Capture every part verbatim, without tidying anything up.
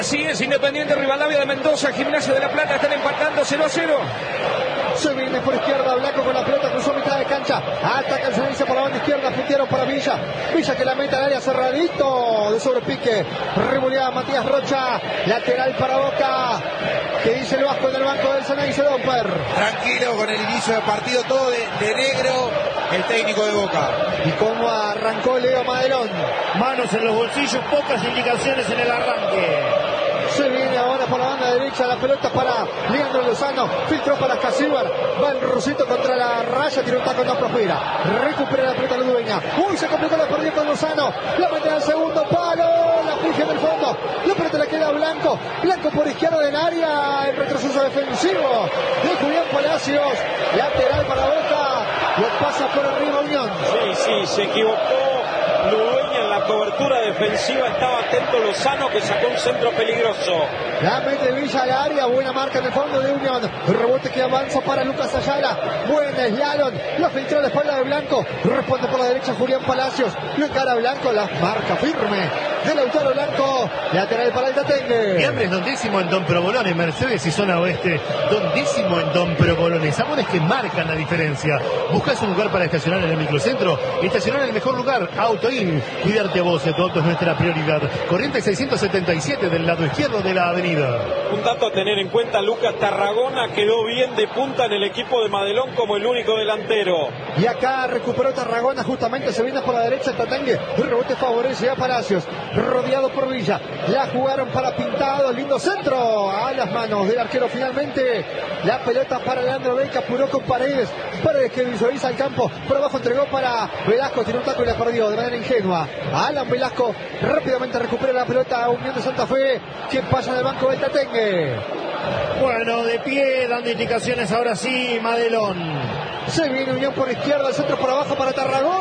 Así es, Independiente Rivadavia de Mendoza, Gimnasia de la Plata están empatando cero a cero. Se viene por izquierda, Blanco con la pelota, cruzó mitad de cancha, ataca el Ceneice por la banda izquierda, puntearon para Villa, Villa que la mete al área cerradito, de sobrepique, revoleada Matías Rocha, lateral para Boca, que dice el Vasco en el banco del Ceneice, Domper. Tranquilo con el inicio del partido, todo de, de negro, el técnico de Boca. Y cómo arrancó Leo Madelón. Manos en los bolsillos, pocas indicaciones en el arranque. Se viene ahora por la banda derecha, la pelota para Leandro Lozano, filtró para Casíbar, va el Rosito contra la raya, tiene un taco, no prospera, recupera la pelota Ludueña, uy, se complicó la pérdida con Lozano, la mete al segundo palo, la fija en el fondo, la pelota le queda a Blanco, Blanco por izquierda del área, el retroceso defensivo de Julián Palacios, lateral para Boca, lo pasa por arriba Unión. Sí, sí, se equivocó Ludueña en la cobertura defensiva, estaba atento Lozano que sacó un centro peligroso. La mete Villa al área, buena marca en el fondo de Unión, el rebote que avanza para Lucas Ayala, buena slalom, la filtró a la espalda de Blanco, responde por la derecha Julián Palacios, lo encara Blanco, la marca firme del Lautaro Blanco, lateral para el Tatengue. Fiambre es dondísimo en Don Provolone, Mercedes y zona oeste, dondísimo en Don Provolone, sabores que marcan la diferencia. ¿Buscas un lugar para estacionar en el microcentro? Estacionar en el mejor lugar, Autoin. Cuidarte a vos, tu auto es nuestra prioridad. Corrientes seiscientos setenta y siete del lado izquierdo de la avenida. Un dato a tener en cuenta, Lucas Tarragona quedó bien de punta en el equipo de Madelón como el único delantero. Y acá recuperó Tarragona, justamente se viene por la derecha el Tatengue, el rebote favorece a Palacios, rodeado por Villa, la jugaron para Pintado, lindo centro, a las manos del arquero finalmente, la pelota para Leandro Beca, apuró con Paredes, Paredes que visualiza el campo, por abajo entregó para Velasco, tiene un taco y la perdió de manera ingenua, Alan Velasco rápidamente recupera la pelota a Unión de Santa Fe, que pasa del banco del Tatengue. Bueno, de pie, dando indicaciones ahora sí, Madelón. Se viene Unión por izquierda, el centro por abajo para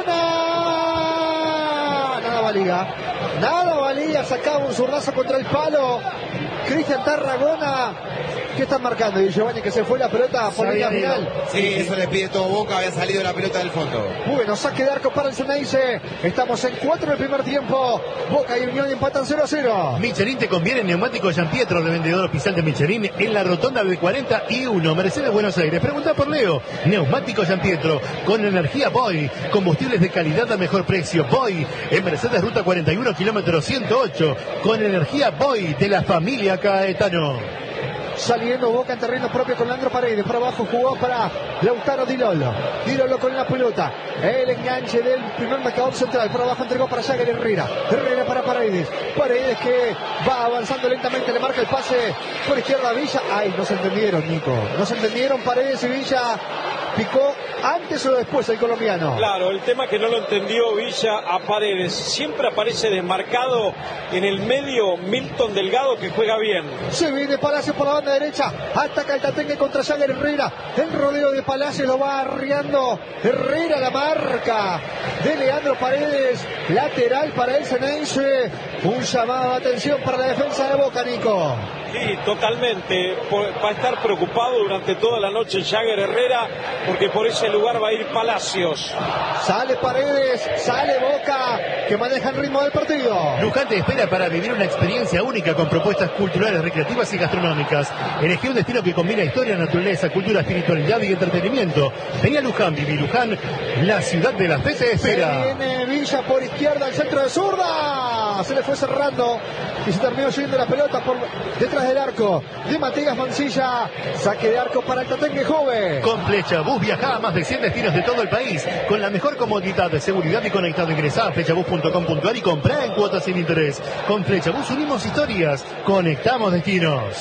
Tarragona. Nada valía. Nada valía, sacaba un zurdazo contra el palo. Cristian Tarragona. ¿Qué están marcando? Y Giovanni que se fue la pelota por la final. Sí, eso le pide todo Boca, había salido la pelota del fondo. Bueno, saque de arco para el Ceneice. Estamos en cuatro del primer tiempo. Boca y Unión empatan cero a cero. Michelin te conviene, neumático Jean Pietro, revendedor oficial de Michelin en la rotonda de cuarenta y uno, Mercedes, Buenos Aires. Pregunta por Leo. Neumático Jean Pietro, con energía Boy, combustibles de calidad a mejor precio. Boy, en Mercedes, ruta cuarenta y uno, kilómetro ciento ocho, con energía Boy de la familia Caetano. Saliendo Boca en terreno propio con Leandro Paredes. Por abajo jugó para Lautaro Di Lollo. Di Lollo con la pelota. El enganche del primer marcador central. Por abajo entregó para Jagger Herrera. Herrera para Paredes. Paredes que va avanzando lentamente. Le marca el pase por izquierda a Villa. Ay, no se entendieron, Nico. No se entendieron Paredes y Villa. Picó antes o después el colombiano. Claro, el tema que no lo entendió Villa a Paredes. Siempre aparece desmarcado en el medio Milton Delgado, que juega bien. Se viene Palacios por la banda derecha. Ataca el Tatengue contra Jagger Herrera. El rodeo de Palacios lo va arriando. Herrera, la marca de Leandro Paredes. Lateral para el Ceneice. Un llamado de atención para la defensa de Boca, Nico. Sí, totalmente. Va a estar preocupado durante toda la noche Jagger Herrera, porque por ese lugar va a ir Palacios. Sale Paredes, sale Boca, que maneja el ritmo del partido. Luján te espera para vivir una experiencia única con propuestas culturales, recreativas y gastronómicas. Elegí un destino que combina historia, naturaleza, cultura, espiritualidad y entretenimiento. Vení a Luján, viví Luján, la ciudad de la fe te espera. Se viene Villa por izquierda, el centro de zurda. Se le fue cerrando y se terminó yendo la pelota por detrás del arco de Matías Mancilla. Saque de arco para el Tatengue joven. Con Flechabús viajá a más de cien destinos de todo el país con la mejor comodidad, de seguridad y conectado. Ingresá a flechabús punto com punto ar y comprá en cuotas sin interés. Con Flechabús unimos historias, conectamos destinos.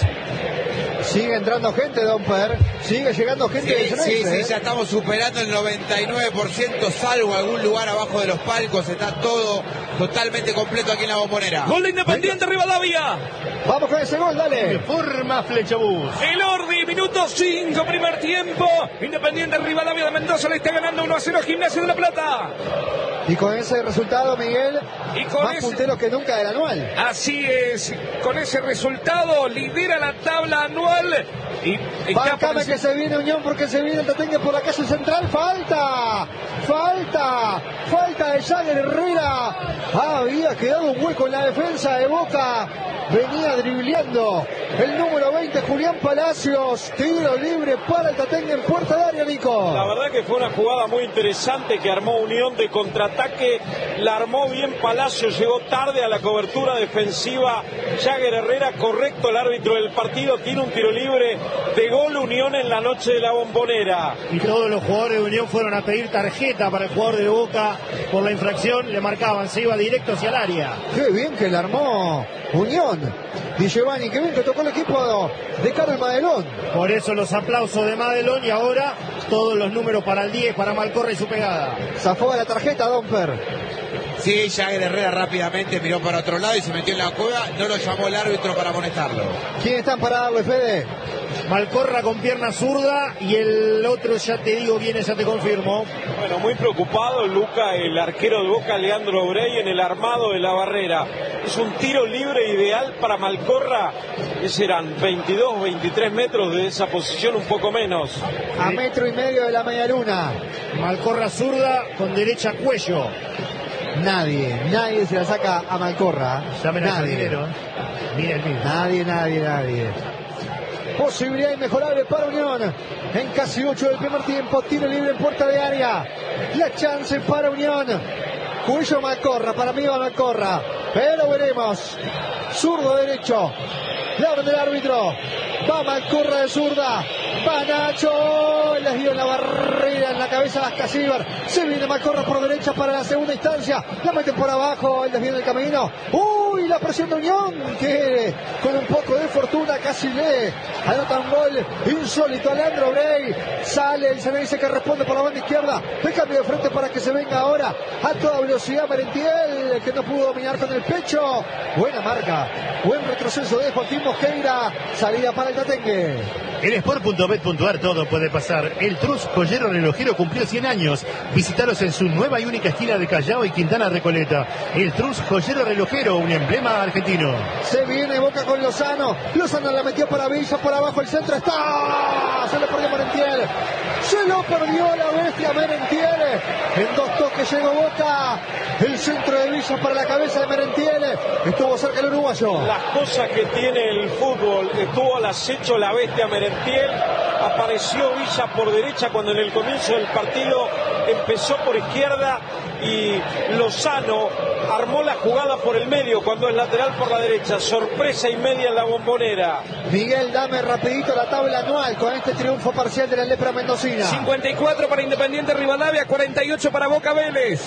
Sigue entrando gente, Domper. Sigue llegando gente. Sí, de Ceneice, sí, ¿eh? sí, ya estamos superando el noventa y nueve por ciento, salvo algún lugar abajo de los palcos. Está todo totalmente completo aquí en la Bombonera. Gol de Independiente Rivadavia. Vamos con ese gol, dale. De forma Flechabús. El Ordi, minuto cinco, primer tiempo. Independiente Rivadavia de Mendoza le está ganando uno a cero a Gimnasia de la Plata. Y con ese resultado, Miguel, Y con más ese- puntero que nunca del anual. Así es, con ese resultado lidera la tabla anual Y Bancame que se viene Unión porque se viene el Tatengue por la calle central. Falta, falta, falta de Jagger Herrera. Ah, había quedado un hueco en la defensa de Boca. Venía dribleando el número veinte, Julián Palacios. Tiro libre para el Tatengue en puerta de área, Nico. La verdad que fue una jugada muy interesante que armó Unión de contraataque. La armó bien Palacios, llegó tarde a la cobertura defensiva. Jagger Herrera, correcto el árbitro del partido, tiene un tiro libre de gol. Unión en la noche de la Bombonera. Y todos los jugadores de Unión fueron a pedir tarjeta para el jugador de Boca por la infracción. Le marcaban, se iba directo hacia el área. Qué bien que la armó Unión. Di Giovanni, qué bien que tocó el equipo de Carlos Madelón. Por eso los aplausos de Madelón y ahora todos los números para el diez, para Malcorra y su pegada. Zafó la tarjeta, Domper. Sí, Jagger Herrera rápidamente miró para otro lado y se metió en la cueva. No lo llamó el árbitro para amonestarlo. ¿Quién están para darle, Fede? Malcorra con pierna zurda y el otro, ya te digo, viene, ya te confirmo. Bueno, muy preocupado Luca, el arquero de Boca, Leandro Brey, en el armado de la barrera. Es un tiro libre ideal para Malcorra, que serán veintidós, veintitrés metros de esa posición, un poco menos. A metro y medio de la media luna. Malcorra zurda con derecha cuello. Nadie, nadie se la saca a Malcorra. Llamen al Nadie. jardinero. Miren, miren. Nadie, nadie, nadie. Posibilidad inmejorable para Unión. En casi ocho del primer tiempo. Tiro libre en puerta de área. La chance para Unión. Cuello Malcorra. Para mí va Malcorra. Pero veremos. Zurdo derecho. La orden del árbitro. Va Malcorra de zurda. Va Nacho. Les dio en la barrera, en la cabeza a Casíbar. Se viene Malcorra por derecha para la segunda instancia. La meten por abajo. El desvío del camino. Uy, la presión de Unión. Que con un poco de fortuna casi le anota un gol insólito a Leandro Brey. Sale el Ceneice que responde por la banda izquierda. El cambio de frente para que se venga ahora a toda velocidad Merentiel, que no pudo dominar con el pecho. Buena marca. Buen retroceso de Joaquín Mosqueira. Salida para el Tatengue. En sport punto bet punto ar todo puede pasar. El Trus Joyero Relojero cumplió cien años. Visítalos en su nueva y única esquina de Callao y Quintana Recoleta. El Trus Joyero Relojero, un emblema argentino. Se viene Boca con Lozano. Lozano la metió para Villa, por abajo el centro está. Se lo perdió Merentiel. Se lo perdió la bestia Merentiel. En dos toques llegó Boca. El centro de Villa para la cabeza de Merentiel. Estuvo cerca el uruguayo. Las cosas que tiene el fútbol. Estuvo al acecho la bestia Merentiel. Apareció Villa por derecha cuando en el comienzo del partido empezó por izquierda y Lozano armó la jugada por el medio cuando es lateral por la derecha. Sorpresa y media en la Bombonera. Miguel, dame rapidito la tabla anual con este triunfo parcial de la Lepra Mendocina. cincuenta y cuatro para Independiente Rivadavia, cuarenta y ocho para Boca Vélez.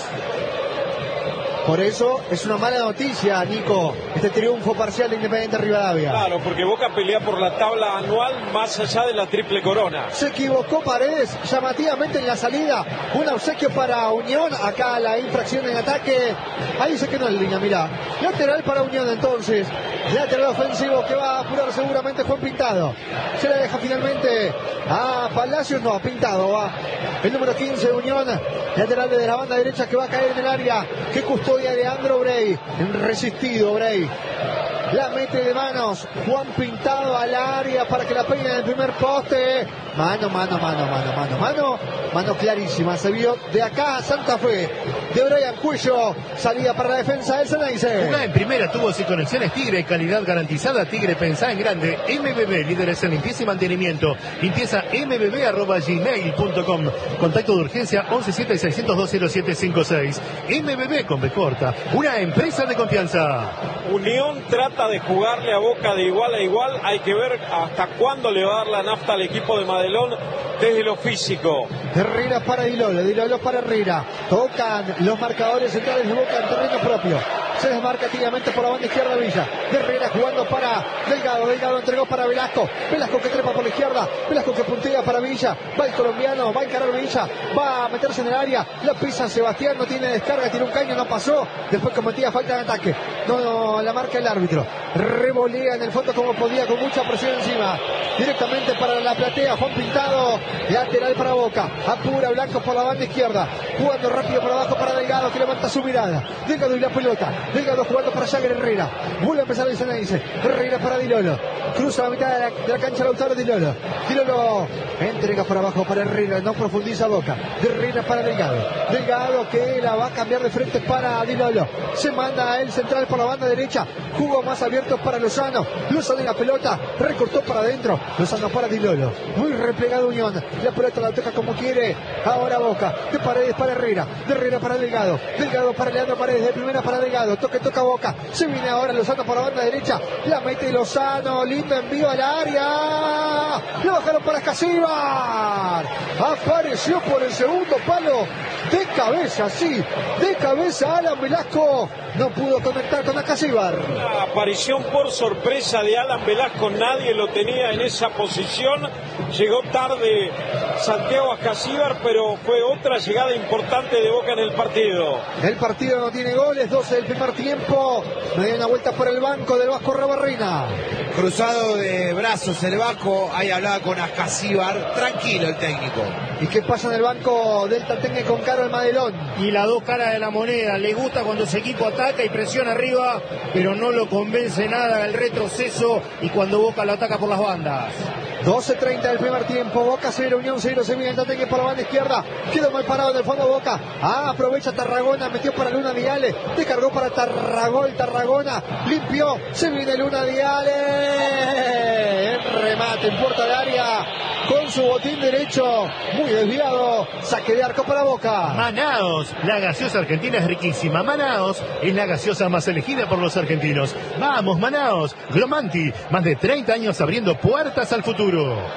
Por eso es una mala noticia, Nico, este triunfo parcial de Independiente Rivadavia. Claro, porque Boca pelea por la tabla anual más allá de la triple corona. Se equivocó Paredes llamativamente en la salida. Un obsequio para Unión. Acá la infracción en ataque. Ahí se quedó en línea, mirá. Lateral para Unión entonces. Lateral ofensivo que va a apurar seguramente Juan Pintado. Se la deja finalmente a Palacios. No, Pintado va. El número quince de Unión. Lateral de la banda derecha que va a caer en el área. Que custodia Leandro Brey. Resistido Brey. La mete de manos Juan Pintado al área para que la peine en el primer poste. Mano, mano, mano, mano, mano, mano. Mano clarísima. Se vio de acá a Santa Fe. De Brian Cuello. Salida para la defensa del Ceneice. Jugá en primera, tubos y conexiones Tigre. Calidad garantizada. Tigre, pensá en grande. M B B, líderes en limpieza y mantenimiento. Limpieza m b b arroba gmail punto com. Contacto de urgencia once siete seiscientos dos cero siete cinco seis. M B B con B corta. Una empresa de confianza. Unión trata de jugarle a Boca de igual a igual. Hay que ver hasta cuándo le va a dar la nafta al equipo de Madelón desde lo físico. Herrera para Dilolo, Dilolo para Herrera. Tocan los marcadores centrales de Boca en terreno propio. Se desmarca activamente por la banda izquierda Villa. Herrera jugando para Delgado. Delgado entregó para Velasco. Velasco que trepa por la izquierda. Velasco que puntea para Villa. Va el colombiano, va a encarar Villa. Va a meterse en el área. La pisa Sebastián, no tiene descarga, tiene un caño, no pasó. Después cometía falta de ataque. No, no la marca el árbitro. Revolea en el fondo como podía, con mucha presión encima. Directamente para la platea, Juan Pintado. Lateral para Boca. Apura Blanco por la banda izquierda. Jugando rápido por abajo para Delgado, que levanta su mirada. Delgado y la pelota. Delgado jugando para Jagger Herrera. Vuelve a empezar el Ceneice. Herrera para Dilolo. Cruza la mitad de la, de la cancha Lautaro Di Lolo. Di Lolo entrega por abajo para Herrera. No profundiza Boca. De Herrera para Delgado. Delgado que la va a cambiar de frente para Di Lolo. Se manda el central por la banda derecha. Jugó más abierto para Lozano. Lozano en la pelota. Recortó para adentro. Lozano para Di Lolo. Muy replegado Unión. La pelota la toca como quiere. Ahora Boca. De Paredes para Herrera. De Herrera para Delgado. Delgado para Leandro Paredes. De primera para Delgado. Toque, toca Boca. Se viene ahora Lozano por la banda derecha. La mete Lozano. Lindo envío al área. La bajaron para Escasíbar. Apareció por el segundo palo. De cabeza, sí. De cabeza Alan Velasco. No pudo conectar con Escasíbar. La aparición por sorpresa de Alan Velasco. Nadie lo tenía en esa posición. Llegó tarde Santiago Escasíbar, pero fue otra llegada importante de Boca en el partido. El partido no tiene goles. doce del primer tiempo. Me dio una vuelta por el banco del Vasco Rabarrena. Cruzado de brazos el Vasco. Ahí hablaba con Escasíbar. Tranquilo el técnico. ¿Y qué pasa en el banco del Tatengue con Caro el Madelón? Y las dos caras de la moneda. Le gusta cuando su equipo ataca y presiona arriba, pero no lo convence nada el retroceso y cuando Boca lo ataca por las bandas. doce treinta del primer tiempo. Boca cero, Unión cero. Se viene el Tatengue por la banda izquierda. Quedó mal parado en el fondo Boca. Ah, aprovecha Tarragona. Metió para Luna Viale. Descargó para Tarragol. Tarragona limpió. Se viene Luna Viale. El remate en puerta de área. Con su botín derecho. Muy desviado. Saque de arco para Boca. Manaos, la gaseosa argentina es riquísima. Manaos es la gaseosa más elegida por los argentinos. Vamos, Manaos. Glomanti, más de treinta años abriendo puertas al futuro.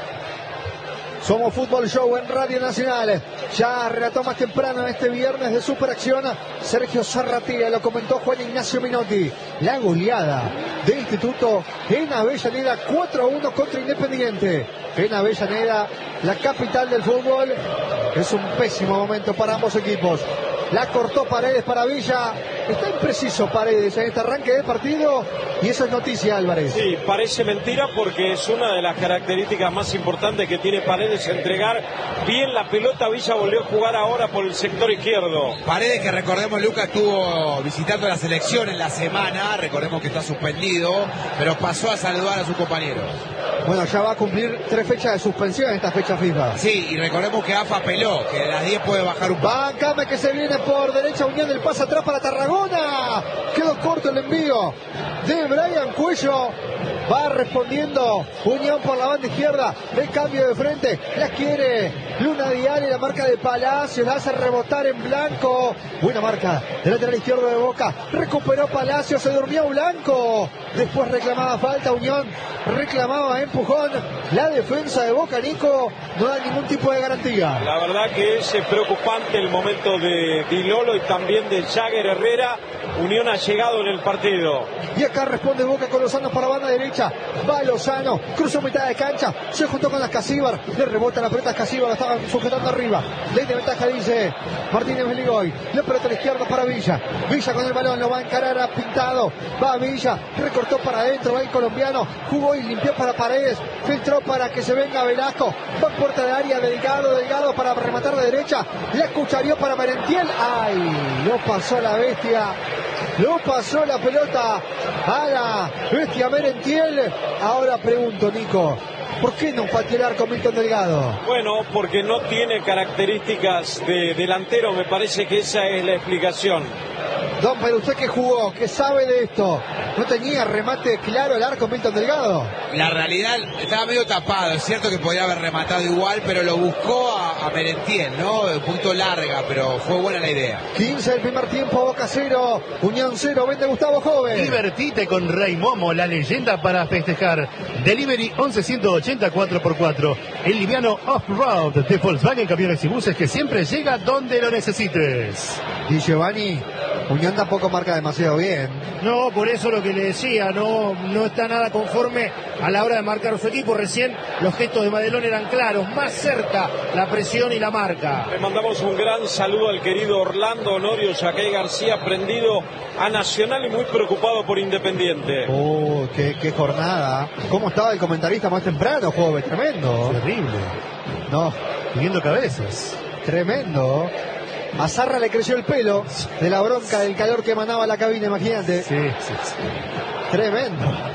Somos Fútbol Show en Radio Nacional. Ya relató más temprano este viernes de Superacción Sergio Zarratea, lo comentó Juan Ignacio Minotti. La goleada de Instituto en Avellaneda, cuatro a uno contra Independiente. En Avellaneda, la capital del fútbol. Es un pésimo momento para ambos equipos. La cortó Paredes para Villa. Está impreciso Paredes en este arranque de partido. Y eso es noticia, Álvarez. Sí, parece mentira porque es una de las características más importantes que tiene Paredes, entregar bien la pelota. Villa volvió a jugar ahora por el sector izquierdo. Paredes, que recordemos, Lucas, estuvo visitando la selección en la semana. Recordemos que está suspendido, pero pasó a saludar a sus compañeros. Bueno, ya va a cumplir tres fechas de suspensión en esta fecha FIFA. Sí, y recordemos que A F A peló, que de las diez puede bajar un poco. Bancame que se viene por derecha, Unión del pase atrás para Tarragona. Quedó corto el envío de Brian Cuello. Va respondiendo Unión por la banda izquierda. El cambio de frente. La quiere Luna Viale, la marca de Palacios. La hace rebotar en Blanco. Buena marca del lateral izquierdo de Boca. Recuperó Palacios. Se durmió Blanco. Después reclamaba falta Unión. Reclamaba empujón. La defensa de Boca, Nico, no da ningún tipo de garantía. La verdad que es preocupante el momento de Di Lolo y también de Jagger Herrera. Unión ha llegado en el partido. Y acá responde Boca con Lozano para banda derecha. Va Lozano, cruzó mitad de cancha, se juntó con Escasíbar, le rebota la pelota a Escasíbar, la estaba sujetando arriba. Ley de ventaja, dice Martínez Beligoy. La pelota a la izquierda para Villa. Villa con el balón, lo va a encarar a Pintado. Va Villa, recortó para adentro, va el colombiano, jugó y limpió para Paredes, filtró para que se venga Velasco. Va en puerta de área, Delgado, Delgado para rematar de derecha. La cucharió para Merentiel. ¡Ay! Lo pasó la bestia. Lo pasó la pelota a la bestia Merentiel. Ahora pregunto, Nico, ¿por qué no pateó el arco Milton Delgado? Bueno, porque no tiene características de delantero, me parece que esa es la explicación. Don, pero usted que jugó, que sabe de esto, ¿no tenía remate claro el arco Milton Delgado? La realidad, estaba medio tapado. Es cierto que podía haber rematado igual, pero lo buscó a, a Merentiel, ¿no? De punto larga, pero fue buena la idea. quince del primer tiempo, Boca cero, Unión cero, vende Gustavo Joven. Divertite con Rey Momo, la leyenda para festejar. Delivery once ciento ochenta cuatro por cuatro. El liviano off-road de Volkswagen Camiones y Buses que siempre llega donde lo necesites. Y Giovanni, Unión tampoco marca demasiado bien. No, por eso lo que le decía, no, no está nada conforme a la hora de marcar su equipo. Recién los gestos de Madelón eran claros, más cerca la presión y la marca. Le mandamos un gran saludo al querido Orlando Honorio Yaquey García, prendido a Nacional y muy preocupado por Independiente. Oh, qué, qué jornada. ¿Cómo estaba el comentarista más temprano, joven? Tremendo. Terrible. No, Pidiendo cabezas. tremendo. A Zarra le creció el pelo de la bronca del calor que emanaba la cabina, imagínate. Sí, sí, sí. Tremendo.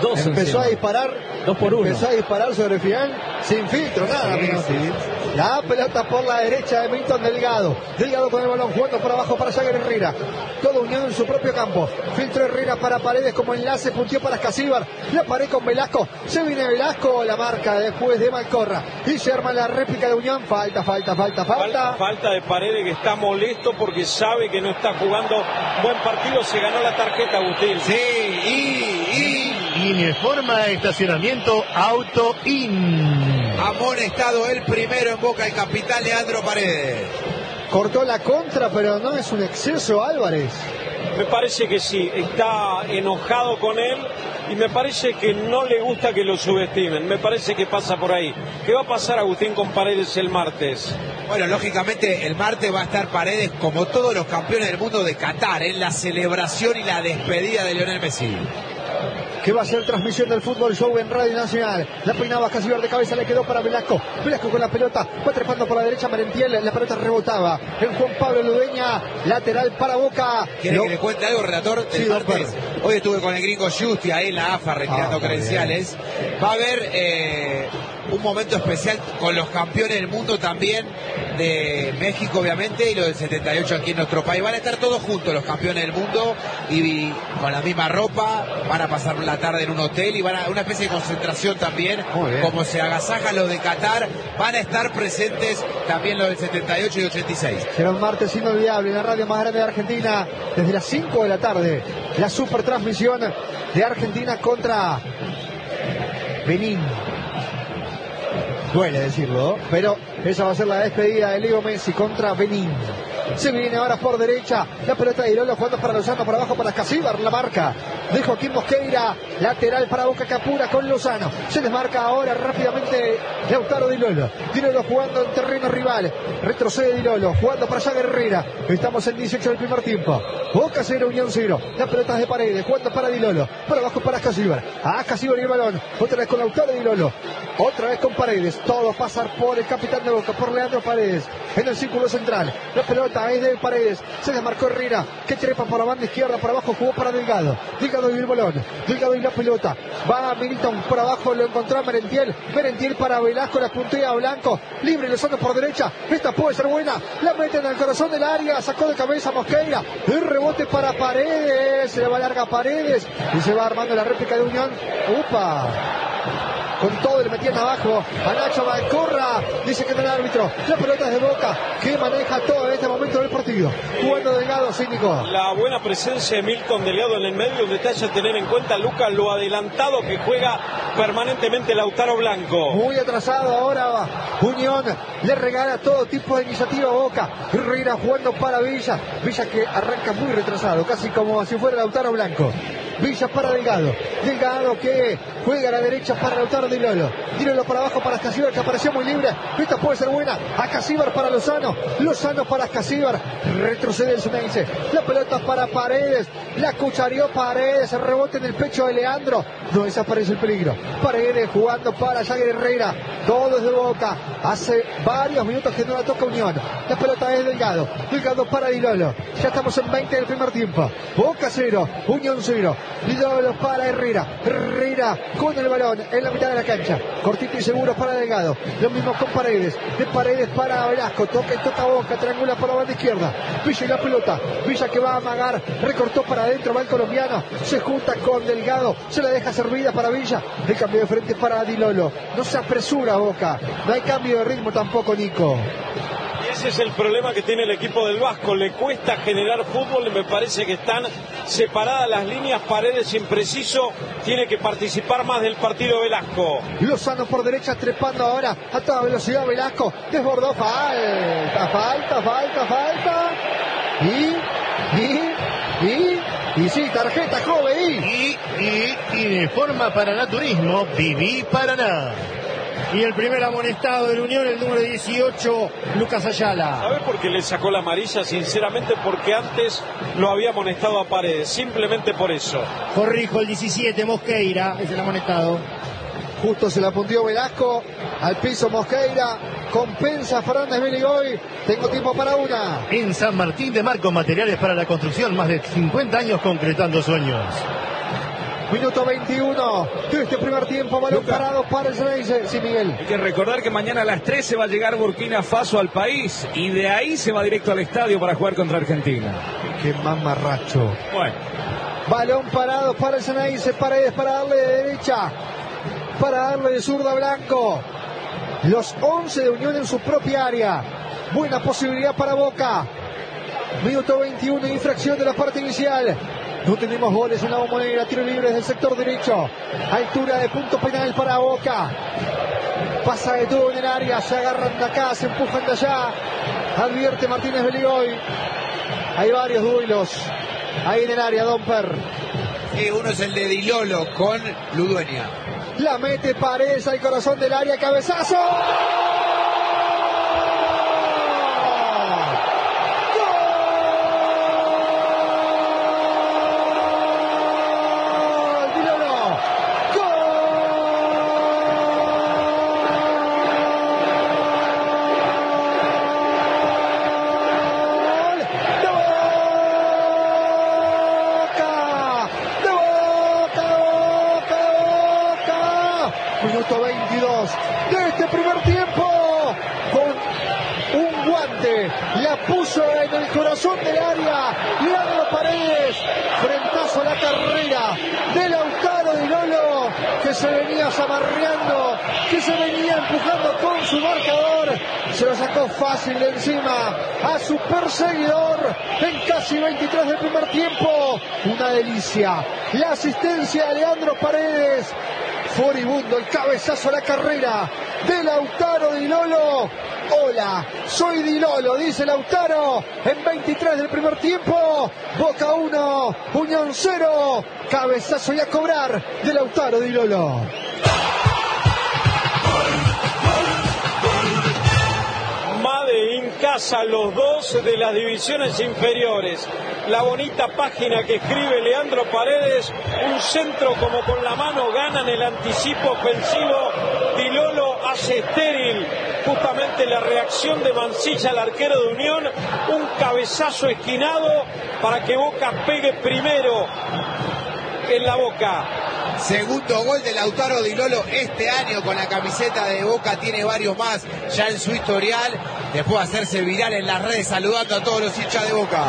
Dos empezó encima. a disparar. Dos por uno. Empezó a disparar sobre Fian sin filtro, nada. Sí, menos. sí. La pelota por la derecha de Milton Delgado. Delgado con el balón jugando por abajo para Jagger Herrera. Todo unido en su propio campo. Filtro Herrera para Paredes como enlace. Puntió para Escasíbar. La pared con Velasco. Se viene Velasco. La marca después de Malcorra. Y se arma la réplica de Unión. Falta, falta, falta, falta. Falta, falta de Paredes, que está molesto porque sabe que no está jugando buen partido. Se ganó la tarjeta, Agustín. Sí, y, y Informa estacionamiento Auto In. amonestado el primero en Boca, el capitán Leandro Paredes. Cortó la contra, pero no es un exceso, Álvarez. Me parece que sí, está enojado con él y me parece que no le gusta que lo subestimen. Me parece que pasa por ahí. ¿Qué va a pasar, Agustín, con Paredes el martes? Bueno, lógicamente el martes va a estar Paredes como todos los campeones del mundo de Qatar, en la celebración y la despedida de Lionel Messi. Que va a ser transmisión del Fútbol Show en Radio Nacional. La peinaba Escasíbar de cabeza, le quedó para Velasco. Velasco con la pelota, va trepando por la derecha Merentiel, la pelota rebotaba en Juan Pablo Ludeña, lateral para Boca. ¿Quiere Lo... que le cuente algo, relator? Sí, del martes? Hoy estuve con el gringo Justi ahí en la A F A retirando Ah, credenciales. Va a haber eh, un momento especial con los campeones del mundo también, de México obviamente, y los del setenta y ocho aquí en nuestro país. Van a estar todos juntos los campeones del mundo y, y con la misma ropa, van a pasar la tarde en un hotel y van a una especie de concentración también, como se agasajan los de Qatar. Van a estar presentes también los del setenta y ocho y ochenta y seis. Será un martes inolvidable en la radio más grande de Argentina, desde las cinco de la tarde. La super transmisión de Argentina contra Benín. Duele decirlo, pero esa va a ser la despedida de Leo Messi contra Benín. Se viene ahora por derecha, la pelota de Irolo jugando para Lozano, para abajo para Escasíbar, la marca de Joaquín Mosqueira, lateral para Boca Capura con Lozano. Se desmarca ahora rápidamente Lautaro Di Lolo. Di Lolo jugando en terreno rival, retrocede Di Lolo, jugando para Jagger Herrera. Estamos en dieciocho del primer tiempo. Boca cero, Unión cero. La pelota es de Paredes, jugando para Di Lolo, para abajo para Escasíbar. A Escasíbar y el balón, otra vez con Lautaro Di Lolo, otra vez con Paredes. Todo pasar por el capitán de Boca, por Leandro Paredes, en el círculo central. La pelota es de Paredes, se desmarcó Herrera, que trepa por la banda izquierda, por abajo jugó para Delgado. Delgado y el balón, Delgado y la pelota. Va a Milton por abajo, lo encontró a Merentiel. Merentiel para Velasco, la puntea a Blanco. Libre Lozano por derecha, esta puede ser buena. La meten al corazón del área, sacó de cabeza Mosqueira. El rebote para Paredes, se le va larga Paredes y se va armando la réplica de Unión. ¡Upa! Con todo le metían abajo a Nacho Malcorra, dice que no el árbitro. La pelota es de Boca, que maneja todo en este momento del partido. Jugando Delgado, cínico. La buena presencia de Milton Delgado en el medio, un detalle a tener en cuenta, Lucas, lo adelantado que juega permanentemente Lautaro Blanco. Muy atrasado ahora Unión, le regala todo tipo de iniciativa a Boca. Herrera jugando para Villa, Villa que arranca muy retrasado, casi como si fuera Lautaro Blanco. Villa para Delgado, Delgado que juega a la derecha para Lautaro Di Lolo, Di Lolo para abajo para Escasíbar, que apareció muy libre. Esta puede ser buena, a Escasíbar para Lozano, Lozano para Escasíbar, retrocede el Sunense. La pelota para Paredes, la cuchareó Paredes, el rebote en el pecho de Leandro, no desaparece el peligro. Paredes jugando para Jagger Herrera, todo es de Boca, hace varios minutos que no la toca Unión. La pelota es Delgado, Delgado para Di Lolo, ya estamos en veinte del primer tiempo. Boca cero, Unión cero. Di Lolo para Herrera, Herrera con el balón en la mitad de la cancha, cortito y seguro para Delgado, lo mismo con Paredes, de Paredes para Velasco, toca y toca Boca, triangula por la banda izquierda, Villa y la pelota, Villa que va a amagar, recortó para adentro, va el colombiano, se junta con Delgado, se la deja servida para Villa, el cambio de frente para Di Lolo, no se apresura Boca, no hay cambio de ritmo tampoco, Nico. Ese es el problema que tiene el equipo del Vasco, le cuesta generar fútbol y me parece que están separadas las líneas. Paredes impreciso, tiene que participar más del partido Velasco. Lozano por derecha trepando ahora a toda velocidad Velasco, desbordó, falta, falta, falta, falta y, y, y, y sí, tarjeta joven y, y, y de forma para Turismo, Viví Paraná. Y el primer amonestado de la Unión, el número dieciocho, Lucas Ayala. ¿Sabes por qué le sacó la amarilla? Sinceramente, porque antes lo había amonestado a Paredes, simplemente por eso. Corrijo, el diecisiete, Mosqueira, es el amonestado. Justo se la puntió Velasco, al piso Mosqueira, compensa Fernández Meligoy, tengo tiempo para una. En San Martín de Marcos, materiales para la construcción, más de cincuenta años concretando sueños. Minuto veintiuno de este primer tiempo. Balón Luca. parado para el Ceneice. Sí, Miguel. Hay que recordar que mañana a las trece va a llegar Burkina Faso al país y de ahí se va directo al estadio para jugar contra Argentina. Qué mamarracho. Bueno, Balón parado para el Ceneice. Paredes para darle de derecha. Para darle de zurda a Blanco. Los once de Unión en su propia área. Buena posibilidad para Boca. Minuto veintiuno, infracción de la parte inicial. No tenemos goles en la Bombonera. Tiro libre desde el sector derecho. Altura de punto penal para Boca. Pasa de todo en el área. Se agarran de acá, se empujan de allá. Advierte Martínez Beligoy. Hay varios duelos ahí en el área, Domper. Sí, uno es el de Di Lolo con Ludueña. La mete Paredes al corazón del área. Cabezazo. Minuto veintidós de este primer tiempo. Con un guante la puso en el corazón del área. Leandro Paredes. Frentazo a la carrera de Lautaro Di Lolo, que se venía zamarreando, que se venía empujando con su marcador. Se lo sacó fácil de encima a su perseguidor en casi veintitrés del primer tiempo. Una delicia. La asistencia de Leandro Paredes. Furibundo el cabezazo a la carrera de Lautaro Di Lolo. Hola, soy Di Lolo, dice Lautaro en veintitrés del primer tiempo. Boca uno, Unión cero. Cabezazo y a cobrar de Lautaro Di Lolo. Made en casa, los dos de las divisiones inferiores. La bonita página que escribe Leandro Paredes, un centro como con la mano, ganan el anticipo ofensivo. Di Lolo hace estéril justamente la reacción de Mancilla, el arquero de Unión. Un cabezazo esquinado para que Boca pegue primero en la Boca. Segundo gol de Lautaro Di Lolo este año con la camiseta de Boca, tiene varios más ya en su historial, después de hacerse viral en las redes saludando a todos los hinchas de Boca.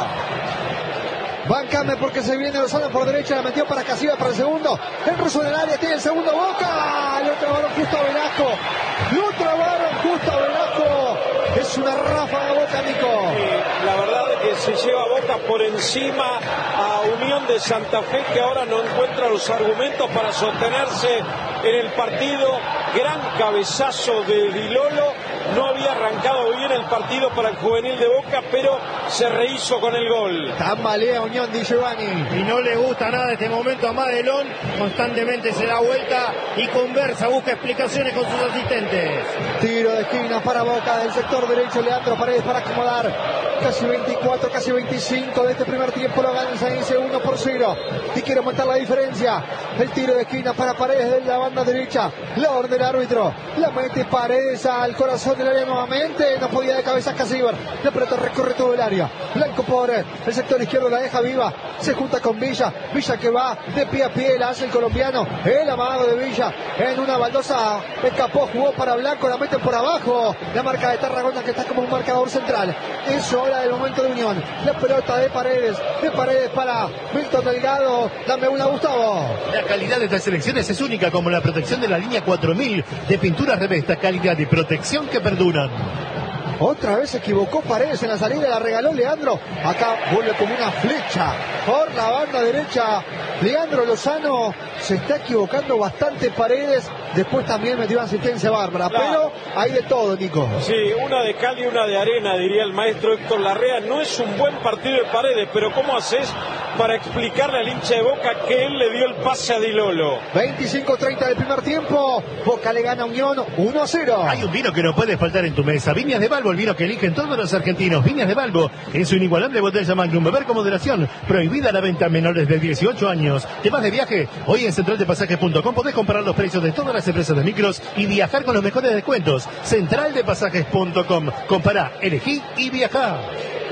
Bancame porque se viene Lozano por derecha, la metió para Casillas para el segundo. El ruso en el área tiene el segundo. Boca. Lo trabaron justo a Velasco. Lo trabaron justo a Velasco. Es una ráfaga de Boca, Nico. Y la verdad es que se lleva Boca por encima a Unión de Santa Fe, que ahora no encuentra los argumentos para sostenerse en el partido. Gran cabezazo de Di Lolo. No había arrancado bien el partido para el juvenil de Boca, pero se rehizo con el gol. Tambalea Unión Di Giovanni. Y no le gusta nada este momento a Madelón. Constantemente se da vuelta y conversa, busca explicaciones con sus asistentes. Tiro de esquina para Boca del sector derecho. Leandro Paredes para acomodar. Casi veinticuatro, casi veinticinco de este primer tiempo. Lo gana el Ceneice uno por cero. Y quiere aumentar la diferencia. El tiro de esquina para Paredes de la banda derecha. La orden del árbitro. La mete Paredes al corazón del área nuevamente. No podía de cabeza Casíbar. La pelota recorre todo el área. Blanco por el sector izquierdo, la deja viva. Se junta con Villa. Villa que va de pie a pie. La hace el colombiano. El amago de Villa en una baldosa. Escapó, jugó para Blanco. La meten por abajo. La marca de Tarragona, que está como un marcador central. Eso ahora del momento de Unión. La pelota de Paredes. De Paredes para Milton Delgado. Dame una, Gustavo. La calidad de estas selecciones es única, como la protección de la línea cuatro mil de pinturas Revesta. Calidad y protección que perduran. Otra vez se equivocó Paredes en la salida, la regaló Leandro. Acá vuelve como una flecha por la banda derecha. Leandro Lozano se está equivocando bastante Paredes. Después también metió asistencia bárbara. Claro. Pero hay de todo, Nico. Sí, una de cal y una de arena, diría el maestro Héctor Larrea. No es un buen partido de Paredes, pero ¿cómo haces para explicarle al hincha de Boca que él le dio el pase a Di Lolo? veinticinco treinta del primer tiempo. Boca le gana a Unión uno a cero. Hay un vino que no puede faltar en tu mesa. Viñas de Balbo, el vino que eligen todos los argentinos. Viñas de Balbo, en su inigualable botella Magnum. Beber con moderación. Prohibida la venta a menores de dieciocho años. ¿Te vas de viaje? Hoy en central de pasajes punto com podés comparar los precios de todas las empresas de micros y viajar con los mejores descuentos. central de pasajes punto com. Compará, elegí y viajá.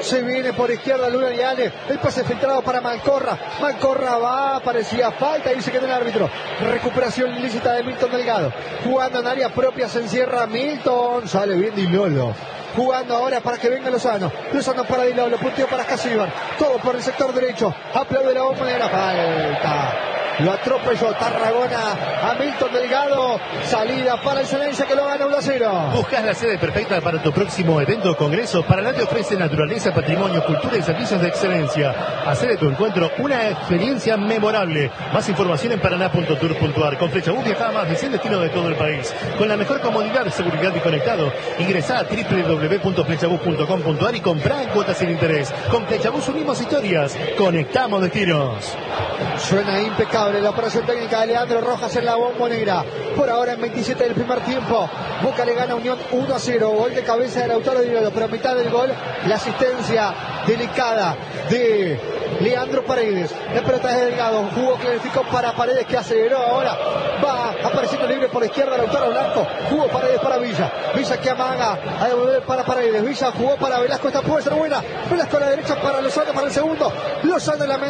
Se viene por izquierda Luna Viale. El pase filtrado para Malcorra. Malcorra va, parecía falta y dice que no el árbitro. Recuperación ilícita de Milton Delgado. Jugando en área propia se encierra Milton. Sale bien Di Lolo. Jugando ahora para que venga Lozano. Lozano para Di Lolo. Punteo para Casíbar. Todo por el sector derecho. Aplaude la bomba de la falta. Lo atropelló Tarragona a Milton Delgado. Salida para el Ceneice que lo gana uno a cero. ¿Buscas la sede perfecta para tu próximo evento o congreso? Paraná te ofrece naturaleza, patrimonio, cultura y servicios de excelencia. Hacer de tu encuentro una experiencia memorable. Más información en paraná punto tour punto ar. Con Flechabús viaja a más de cien destinos de todo el país. Con la mejor comodidad, seguridad y conectado. Ingresá a doble u doble u doble u punto flechabús punto com punto ar y comprá en cuotas sin interés. Con Flechabús unimos historias. Conectamos destinos. Suena impecable la operación técnica de Leandro Rojas en la bombonera. Por ahora en veintisiete del primer tiempo. Boca le gana a Unión uno a cero. Gol de cabeza de Lautaro Di Lolo. Pero a mitad del gol, la asistencia delicada de Leandro Paredes. La pelota es de Delgado. Jugó, clarificó para Paredes que aceleró ahora. Va apareciendo libre por la izquierda Lautaro Blanco. Jugó Paredes para Villa. Villa que amaga a devolver para Paredes. Villa jugó para Velasco. Esta puede ser buena. Velasco a la derecha para Lozano para el segundo. Lozano la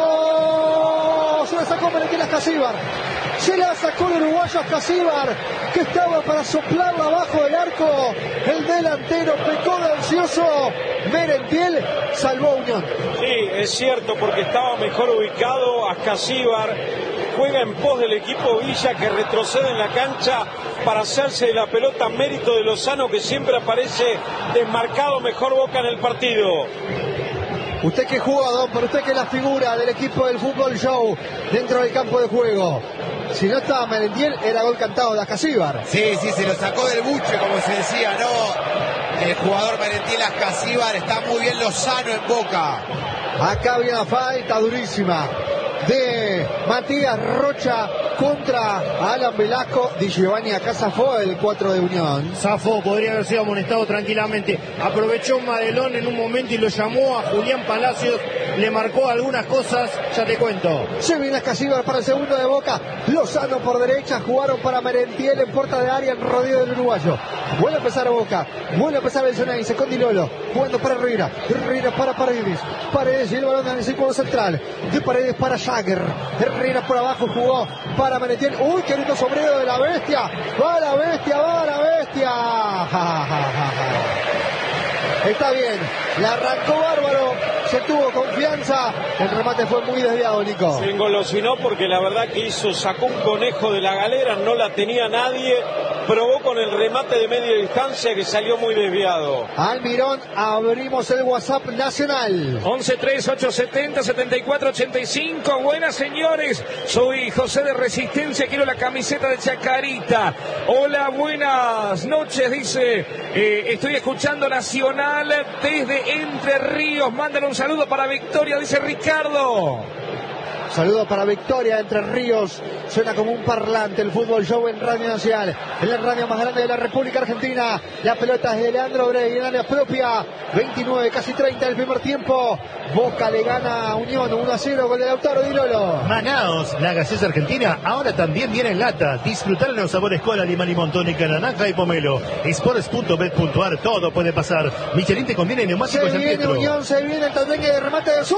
metió. Se la sacó Merentiel Casíbar. Se la sacó el uruguayo Casíbar, que estaba para soplarla abajo del arco. El delantero pecó de ansioso. Merentiel salvó a Unión. Sí, es cierto, porque estaba mejor ubicado. Casíbar juega en pos del equipo Villa, que retrocede en la cancha para hacerse de la pelota, mérito de Lozano, que siempre aparece desmarcado. Mejor Boca en el partido. Usted que juega, don, pero usted que es la figura del equipo del Fútbol Show dentro del campo de juego. Si no estaba Merentiel, era gol cantado de Casíbar. Sí, sí, se lo sacó del buche, como se decía, ¿no? El jugador Merentiel Casíbar, está muy bien Lozano en Boca. Acá había una falta durísima de Matías Rocha contra Alan Velasco. Di Giovanni acá zafó el cuatro de Unión. Zafó, podría haber sido amonestado tranquilamente. Aprovechó Madelón en un momento y lo llamó a Julián Palacios. Le marcó algunas cosas, ya te cuento. Se viene Casíbar para el segundo de Boca. Lozano por derecha, jugaron para Merentiel en puerta de área en rodeo del uruguayo. Vuelve a empezar Boca, vuelve a empezar el Ceneice con Di Lolo, jugando para Herrera. Herrera para Paredes. Paredes y el balón en el círculo central. De Paredes para Jagger. Herrera por abajo jugó para Merentiel. Uy, qué lindo sombrero de la bestia. Va la bestia, va la bestia. Ja, ja, ja, ja. Está bien, la arrancó bárbaro, se tuvo confianza, el remate fue muy desviado, Nico. Se engolosinó porque la verdad que hizo, sacó un conejo de la galera, no la tenía nadie, probó con el remate de media distancia que salió muy desviado. Almirón, abrimos el WhatsApp nacional. once tres ocho setenta setenta y cuatro ochenta y cinco. Buenas, señores, soy José de Resistencia, quiero la camiseta de Chacarita. Hola, buenas noches, dice, eh, estoy escuchando Nacional desde Entre Ríos. Mándale un saludo para Victoria, dice Ricardo. Saludo para Victoria, Entre Ríos. Suena como un parlante el Fútbol Show en Radio Nacional, en la radio más grande de la República Argentina. La pelota es de Leandro Brey en área propia. veintinueve, casi treinta del primer tiempo. Boca le gana a Unión uno a cero con el Lautaro Di Lolo. Manaos, la gaseosa argentina, ahora también viene en lata. Disfrutar los sabores cola, limón, limón, tónica, naranja y pomelo. Sports punto bet punto ar, todo puede pasar. Michelin te conviene neumáticos Se viene Unión, se viene el tandeque de remate de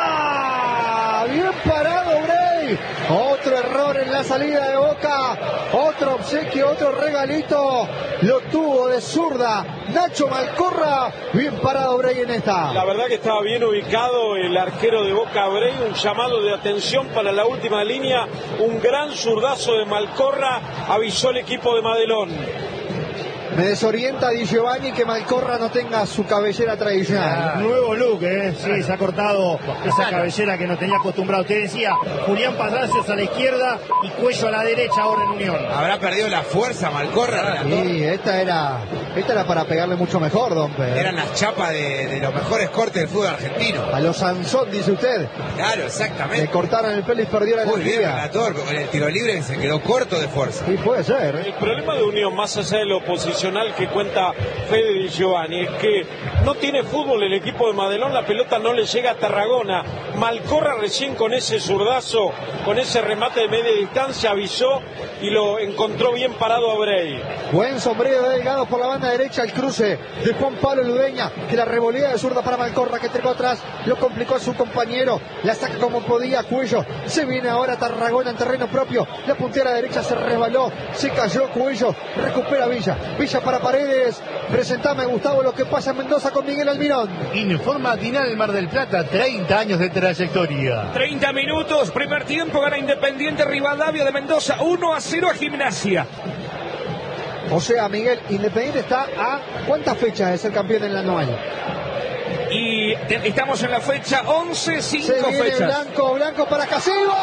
zurda. Bien parado Brey. Otro error en la salida de Boca. Otro obsequio, otro regalito. Lo tuvo de zurda Nacho Malcorra. Bien parado Brey en esta. La verdad que estaba bien ubicado el arquero de Boca, Brey. Un llamado de atención para la última línea. Un gran zurdazo de Malcorra. Avisó el equipo de Madelón. Me desorienta Di Giovanni que Malcorra no tenga su cabellera tradicional. Ah, nuevo look, ¿eh? Sí, se ha cortado esa cabellera que no tenía acostumbrado. Te decía, Julián Palacios a la izquierda y Cuello a la derecha ahora en Unión. Habrá perdido la fuerza Malcorra. Sí, esta era, esta era para pegarle mucho mejor, don Pedro. Eran las chapas de, de los mejores cortes del fútbol argentino. A los Sansón, dice usted. Claro, exactamente. Le cortaron el pelo y perdió la Muy bien, energía. Relator, con el tiro libre se quedó corto de fuerza. Sí, puede ser. El problema de Unión, más allá de lo posicional que cuenta Fede Di Giovanni, es que no tiene fútbol el equipo de Madelón, la pelota no le llega a Tarragona. Malcorra recién con ese zurdazo, con ese remate de media distancia avisó y lo encontró bien parado a Brey. Buen sombrero de Delgado por la banda pierna derecha, el cruce de Juan Pablo Ludeña, que la revolea de zurda para Malcorra, que trepó atrás, lo complicó a su compañero, la saca como podía Cuello, se viene ahora Tarragona en terreno propio, la puntera derecha se resbaló, se cayó Cuello, recupera Villa, Villa para Paredes, presentame Gustavo lo que pasa en Mendoza con Miguel Almirón. Informa Dinal Mar del Plata, treinta años de trayectoria. treinta minutos, primer tiempo, gana Independiente Rivadavia de Mendoza, uno a cero a Gimnasia. O sea, Miguel, Independiente está a ¿cuántas fechas de ser campeón en la anual? Y te, estamos en la fecha once, cinco Se viene fechas. Blanco, Blanco para Casíbar.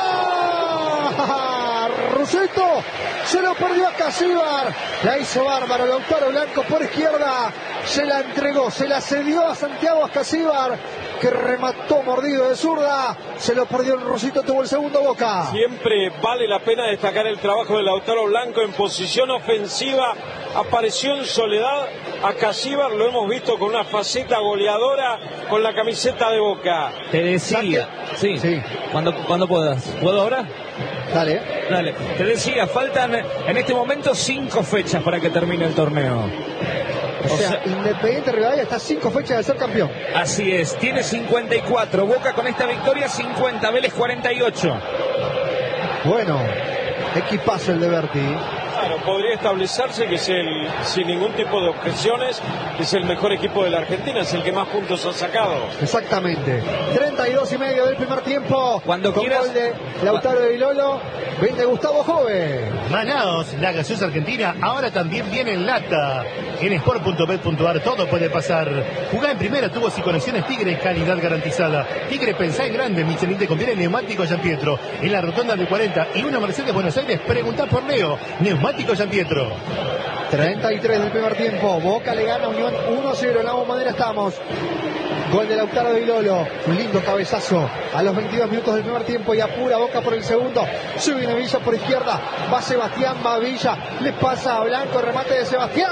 Ruseto se lo perdió a Casíbar. La hizo bárbaro, Lautaro Blanco por izquierda. Se la entregó, se la cedió a Santiago Casíbar, que remató mordido de zurda. Se lo perdió el Rusito, tuvo el segundo Boca. Siempre vale la pena destacar el trabajo de Lautaro Blanco en posición ofensiva. Apareció en soledad a Casíbar, lo hemos visto con una faceta goleadora con la camiseta de Boca. Te decía, sí, Sí. Cuando, cuando puedas. ¿Puedo ahora? Dale. Dale. Te decía, faltan en este momento cinco fechas para que termine el torneo. O O sea, sea, Independiente Rivadavia está a cinco fechas de ser campeón. así es, tiene cincuenta y cuatro, Boca con esta victoria cincuenta, Vélez cuarenta y ocho. Bueno, equipazo el de Berti. Claro, podría establecerse que es el, sin ningún tipo de objeciones, es el mejor equipo de la Argentina, es el que más puntos ha sacado. Exactamente. treinta y dos y medio del primer tiempo. Cuando con quieras. gol de Lautaro de Vilolo. veinte Gustavo Jove. Manaos, la gaseosa argentina, ahora también viene en lata. En sport punto bet punto ar todo puede pasar. Jugá en primera, tubos y conexiones Tigre, calidad garantizada. Tigre, pensá en grande, Michelin te conviene neumático San Pietro. En la rotonda de cuarenta y una Mercedes Buenos Aires, preguntá por Leo. Neumático San Pietro. treinta y tres del primer tiempo. Boca le gana a Unión uno a cero. En la bombonera estamos. Gol de Lautaro de Vilolo. Un lindo cabezazo a los veintidós minutos del primer tiempo. Y apura Boca por el segundo. Se viene Villa por izquierda. Va Sebastián, va Villa. Le pasa a Blanco. Remate de Sebastián.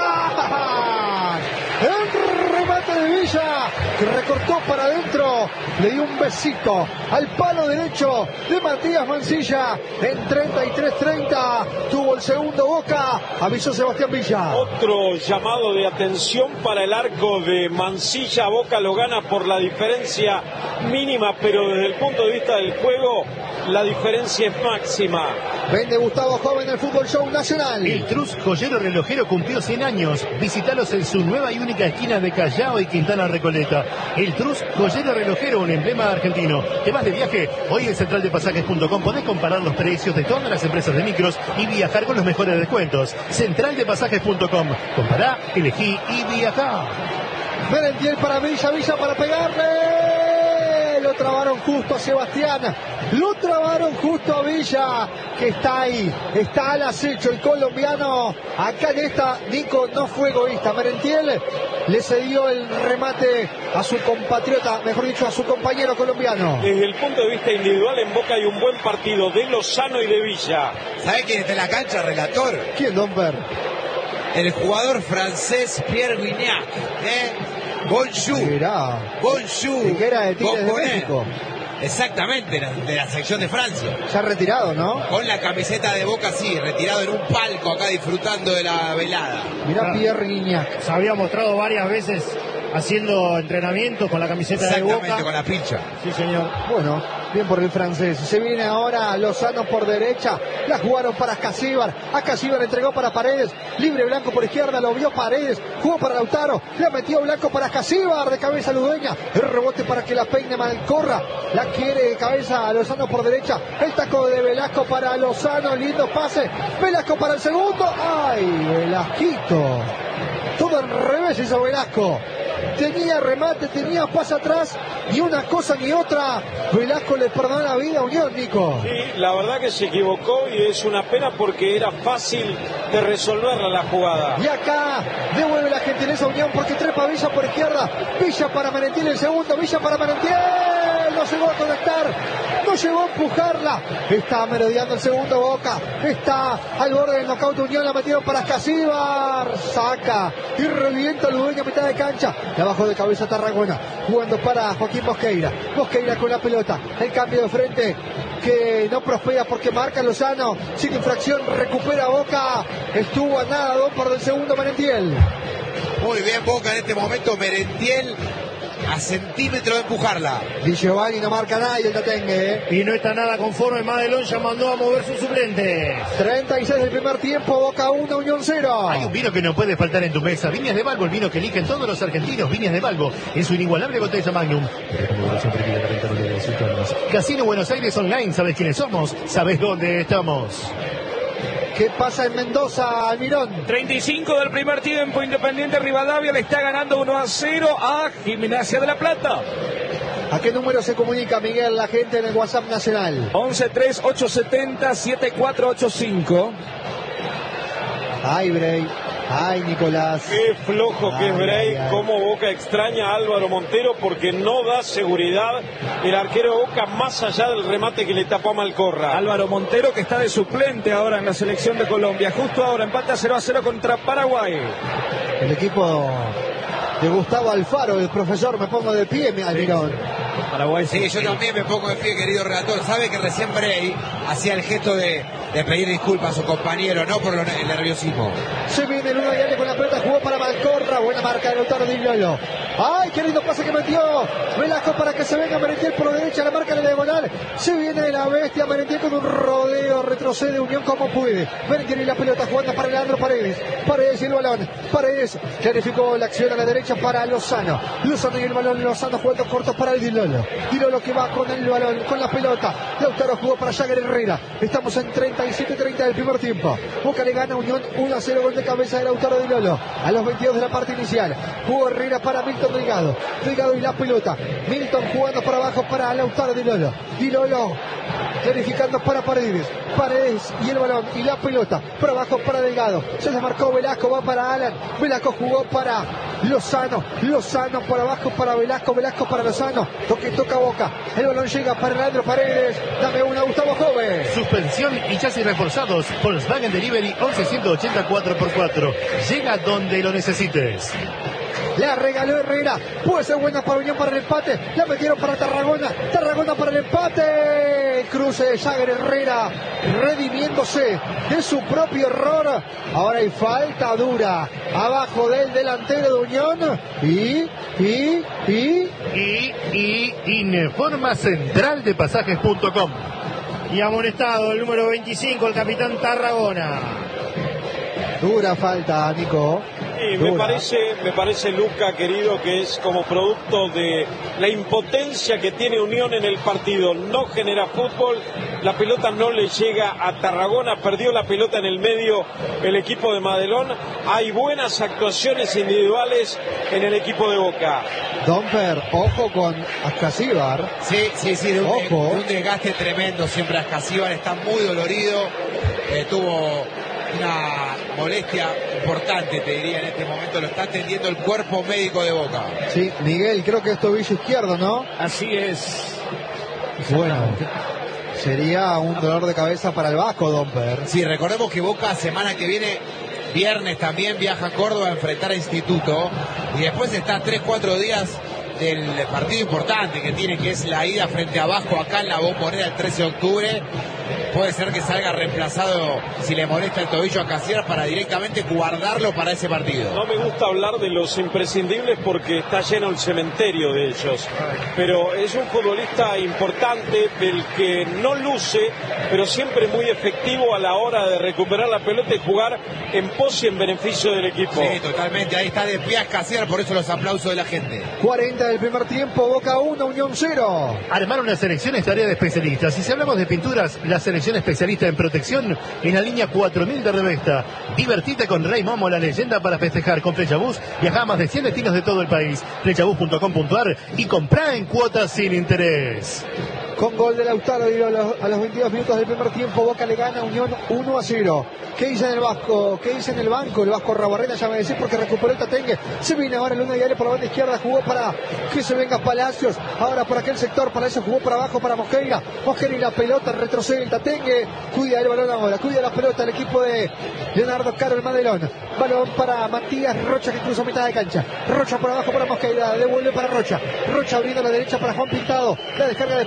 El remate de Villa, que recortó para adentro. Le dio un besito al palo derecho de Matías Mancilla. En treinta y tres treinta tuvo el segundo Boca. Avisó Sebastián Villa. Otro llamado de atención para el arco de Mancilla. Boca lo gana por la diferencia mínima, pero desde el punto de vista del juego la diferencia es máxima. Vende Gustavo Joven el Fútbol Show Nacional. El Trus Joyero Relojero cumplió cien años. Visítalos en su nueva y única esquina de Callao y Quintana Recoleta. El Trus Joyero Relojero, un emblema argentino. ¿Te vas de viaje? Hoy en central de pasajes punto com podés comparar los precios de todas las empresas de micros y viajar con los mejores descuentos. central de pasajes punto com. Compará, elegí y viajá. Merentiel para Villa, Villa para pegarle. Lo trabaron justo a Sebastián. Lo trabaron justo a Villa, que está ahí. Está al acecho el colombiano. Acá en esta, Nico no fue egoísta. Merentiel le cedió el remate a su compatriota, mejor dicho, a su compañero colombiano. Desde el punto de vista individual, en Boca hay un buen partido de Lozano y de Villa. ¿Sabe quién está en la cancha, relator? ¿Quién, Don Ver? El jugador francés Pierre Guignac, ¿eh? Bonjour. Mirá. Bonjour. ¿Y que era de Tigres de Boconés. México? Exactamente, de la, de la sección de Francia. Ya retirado, ¿no? Con la camiseta de Boca, sí, retirado en un palco acá disfrutando de la velada. Mirá Claro. Pierre Guignac. Se había mostrado varias veces haciendo entrenamientos con la camiseta de Exactamente, Boca. con la pincha. Sí, señor. Bueno, bien por el francés. Se viene ahora Lozano por derecha. La jugaron para Casíbar. A Casíbar entregó para Paredes. Libre Blanco por izquierda. Lo vio Paredes. Jugó para Lautaro. La metió Blanco para Casíbar. De cabeza Ludueña. El rebote para que la peine Malcorra. La quiere de cabeza a Lozano por derecha. El taco de Velasco para Lozano. Lindo pase. Velasco para el segundo. ¡Ay, Velasquito! Todo al revés hizo Velasco. Tenía remate, tenía pase atrás, ni una cosa ni otra. Velasco le perdonó la vida a Unión, Nico. Sí, la verdad que se equivocó y es una pena porque era fácil de resolverla la jugada. Y acá devuelve la gentileza a Unión porque trepa Villa por izquierda. Villa para Merentiel el segundo, Villa para Merentiel. No llegó a conectar, no llegó a empujarla. Está merodeando el segundo Boca. Está al borde del knockout de Unión, la metieron para Casíbar. Saca y revienta Ludueña a mitad de cancha. De abajo de cabeza Tarragona, jugando para Joaquín Mosqueira. Mosqueira con la pelota. El cambio de frente que no prospera porque marca Lozano. Sin infracción, recupera Boca. Estuvo a nada, dos por del segundo Merentiel. Muy bien Boca en este momento, Merentiel a centímetro de empujarla. Di Giovanni no marca nadie el Tatengue, ¿eh? Y no está nada conforme, Madelón ya mandó a mover su suplente. treinta y seis del primer tiempo, Boca uno, Unión cero. Hay un vino que no puede faltar en tu mesa. Viñas de Balbo, el vino que eligen todos los argentinos. Viñas de Balbo, en su inigualable botella Magnum. Casino Buenos Aires Online, ¿sabes quiénes somos? ¿Sabes dónde estamos? ¿Qué pasa en Mendoza, Almirón? treinta y cinco del primer tiempo, Independiente Rivadavia le está ganando uno a cero a Gimnasia de la Plata. ¿A qué número se comunica, Miguel, la gente en el WhatsApp nacional? once tres ocho siete cero siete cuatro ocho cinco. Ay, Bray. Ay, Nicolás. Qué flojo que es Ay, Bray, ay, ay. cómo Boca extraña a Álvaro Montero porque no da seguridad el arquero de Boca más allá del remate que le tapó a Malcorra. Álvaro Montero, que está de suplente ahora en la selección de Colombia. Justo ahora empata cero a cero contra Paraguay. El equipo de Gustavo Alfaro, el profesor, me pongo de pie, mi Almirón. Paraguay. Sí, yo también me pongo de pie, querido relator. Sabe que recién Bray hacía el gesto de, de pedir disculpas a su compañero, no por lo- el nerviosismo. Se viene el uno y Ale con la pelota, jugó para Malcorra, buena marca de Lautaro Di Lolo. ¡Ay, qué lindo pase que metió! Velasco para que se venga Merentiel por la derecha, la marca de la diagonal. Se viene la bestia Merentiel con un rodeo, retrocede Unión como puede. Merentiel y la pelota jugando para Leandro Paredes. Paredes y el balón. Paredes clarificó la acción a la derecha para Lozano. Lozano y el balón, Lozano jugando corto para el Di Lolo. Di Lolo que va con el balón, con la pelota. Lautaro jugó para Jagger Herrera. Estamos en treinta y siete treinta del primer tiempo. Boca le gana a Unión uno a cero, gol de cabeza de Lautaro Di Lolo. A los veintidós de la parte inicial. Jugó Herrera para Milton Delgado. Delgado y la pelota. Milton jugando para abajo para Lautaro Di Lolo. Di Lolo clarificando para Paredes. Paredes y el balón y la pelota. Para abajo para Delgado. Se desmarcó Velasco, va para Alan. Velasco jugó para Lozano. Lozano por abajo para Velasco. Velasco para Lozano. Toque, toca Boca. El balón llega para Leandro Paredes. Dame una, Gustavo Joven. Suspensión y chasis reforzados. Volkswagen Delivery once ciento ochenta cuatro por cuatro. Llega donde lo necesites. La regaló Herrera. Puede ser buena para Unión para el empate. La metieron para Tarragona. Tarragona para el empate. Cruce de Jagger Herrera. Redimiéndose de su propio error. Ahora hay falta dura. Abajo del delantero de Unión. Y, y, y. Y, y, Informa Central de Pasajes punto com. Y amonestado el número veinticinco, el capitán Tarragona. Dura falta, Nico. Y me Dura. parece, me parece, Luca, querido, que es como producto de la impotencia que tiene Unión en el partido. No genera fútbol, la pelota no le llega a Tarragona, perdió la pelota en el medio el equipo de Madelón. Hay buenas actuaciones individuales en el equipo de Boca. Domper, ojo con Ascasíbar. Sí, sí, sí, de un, Ojo. de un desgaste tremendo. Siempre Ascasíbar está muy dolorido. Eh, tuvo una molestia importante, te diría, en este momento. Lo está atendiendo el cuerpo médico de Boca. Sí, Miguel, creo que es tobillo izquierdo, ¿no? Así es. Bueno, sería un dolor de cabeza para el Vasco, Domper. Sí, recordemos que Boca semana que viene, viernes también, viaja a Córdoba a enfrentar a Instituto. Y después está tres, cuatro días del partido importante que tiene, que es la ida frente a Vasco acá en la Bombonera el trece de octubre. Puede ser que salga reemplazado, si le molesta el tobillo a Casillas, para directamente guardarlo para ese partido. No me gusta hablar de los imprescindibles porque está lleno el cementerio de ellos, pero es un futbolista importante del que no luce, pero siempre muy efectivo a la hora de recuperar la pelota y jugar en pos y en beneficio del equipo. Sí, totalmente, ahí está de pie Casillas, por eso los aplausos de la gente. cuarenta del primer tiempo, Boca uno, Unión cero. Armar una selección es tarea de especialistas. Y si hablamos de pinturas, la selección especialista en protección en la línea cuatro mil de Revesta. Divertite con Rey Momo, la leyenda para festejar con Flechabús. Viaja a más de cien destinos de todo el país. Flechabús punto com punto ar y comprá en cuotas sin interés. Con gol de Lautaro Di Lolo a los veintidós minutos del primer tiempo, Boca le gana a Unión uno a cero. ¿Qué dice en el Vasco? ¿Qué dice en el banco? El Vasco Rabarrena, ya me decís, porque recuperó el Tatengue. Se viene ahora el uno y Ale por la banda izquierda, jugó para que se venga Palacios. Ahora por aquel sector, Palacios jugó para abajo para Mosqueira. Mosqueira y la pelota, retrocede el Tatengue. Cuida el balón ahora, cuida la pelota el equipo de Leonardo Caro, el Madelón. Balón para Matías Rocha, que cruzó mitad de cancha. Rocha por abajo para Mosqueira, devuelve para Rocha. Rocha abriendo a la derecha para Juan Pintado. La descarga de primera.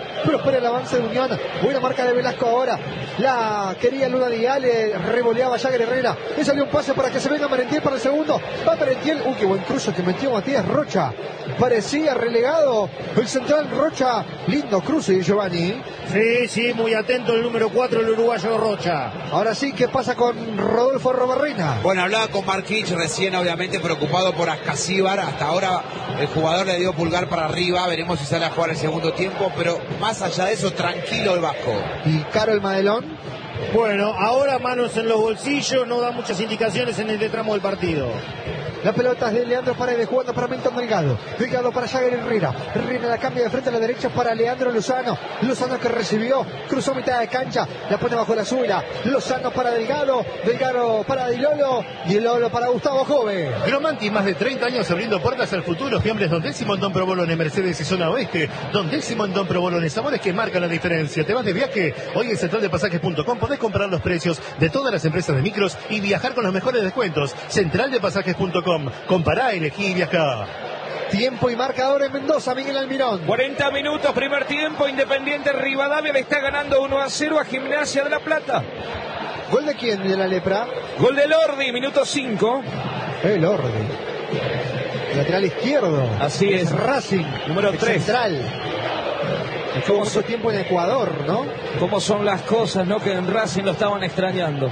pero espera el avance de Unión. Buena marca de Velasco ahora. La quería Luna Dial, le revoleaba Jagger Herrera. Le salió un pase para que se venga Merentiel para el segundo. Va Merentiel. Uy, qué buen cruce que metió Matías Rocha. Parecía relegado el central Rocha. Lindo cruce, Giovanni. Sí, sí, muy atento el número cuatro, el uruguayo Rocha. Ahora sí, ¿qué pasa con Rodolfo Robarrena? Bueno, hablaba con Marquich recién, obviamente preocupado por Ascasíbar. Hasta ahora el jugador le dio pulgar para arriba. Veremos si sale a jugar el segundo tiempo. Pero más allá de eso, tranquilo el Vasco. ¿Y Caro el Madelón? Bueno, ahora manos en los bolsillos, no da muchas indicaciones en este tramo del partido. La pelota es de Leandro Paredes jugando para Milton Delgado. Delgado para Jagger Herrera. Herrera la cambia de frente a la derecha para Leandro Lozano. Lozano que recibió, cruzó mitad de cancha, la pone bajo la suela. Lozano para Delgado. Delgado para Dilolo. Dilolo para Gustavo Jove. Gromanti, más de treinta años abriendo puertas al futuro. Fiambres Don Décimo en Don Provolone, Mercedes y Zona Oeste. Don Décimo en Don Provolone, sabores que marcan la diferencia. Te vas de viaje, hoy en central de pasajes punto com podés comprar los precios de todas las empresas de micros y viajar con los mejores descuentos. central de pasajes punto com. Compará, elegí y viajá. Tiempo y marcador en Mendoza, Miguel Almirón. cuarenta minutos, primer tiempo. Independiente Rivadavia le está ganando uno a cero a Gimnasia de La Plata. ¿Gol de quién de la Lepra? Gol de Lordi, minuto cinco. El Ordi. Lateral izquierdo. Así es. Racing. Número tres. Central. Estuvo mucho tiempo en Ecuador, ¿no? ¿Cómo son las cosas, no? Que en Racing lo estaban extrañando.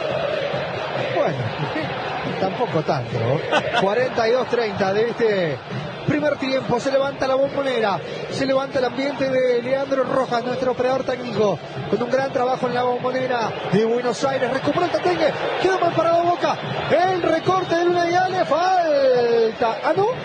Bueno, tampoco tanto. cuarenta y dos treinta de este primer tiempo. Se levanta la bombonera, se levanta el ambiente de Leandro Rojas, nuestro operador técnico, con un gran trabajo en la bombonera de Buenos Aires. Recupera el Tatengue, quedó mal parado Boca. El recorte de Luna Diale, falta. ¿Ah, no?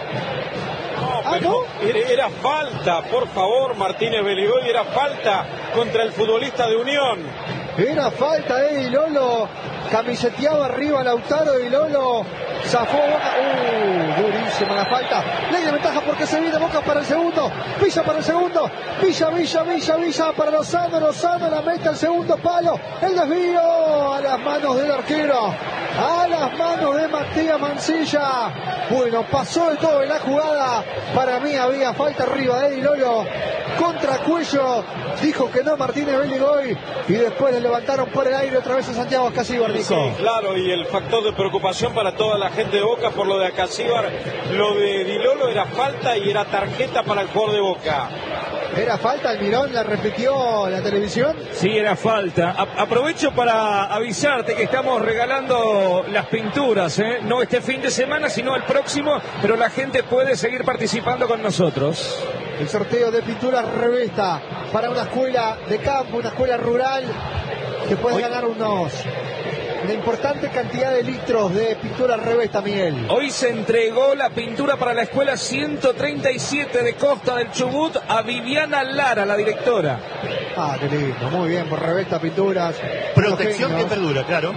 ¿Ah, no? Era, era falta, por favor, Martínez Beligoy, era falta contra el futbolista de Unión. Era falta de Dilolo, camiseteaba arriba Lautaro Dilolo, zafó Boca, uh, durísima la falta, ley de ventaja porque se viene Boca para el segundo, Villa para el segundo, Villa, Villa, Villa, Villa para Lozano, Lozano la mete al segundo palo, el desvío a las manos del arquero, a las manos de Matías Mancilla. Bueno, pasó de todo en la jugada, para mí había falta arriba de Dilolo, contra Cuello, dijo que no Martínez Beligoy, y después le levantaron por el aire otra vez a Santiago Ascasíbar, dijo. Sí, claro, y el factor de preocupación para toda la gente de Boca por lo de Ascasíbar, lo de Dilolo era falta y era tarjeta para el jugador de Boca. ¿Era falta? Almirón la repitió la televisión. Sí, era falta. A- aprovecho para avisarte que estamos regalando las pinturas, ¿eh? No este fin de semana, sino el próximo, pero la gente puede seguir participando con nosotros. El sorteo de pinturas Revesta para una escuela de campo, una escuela rural, que puede Hoy... ganar unos una importante cantidad de litros de pintura Revesta, Miguel. Hoy se entregó la pintura para la escuela ciento treinta y siete de Costa del Chubut a Viviana Lara, la directora. Ah, qué lindo, muy bien, por Revesta Pinturas. Protección que perdura, claro.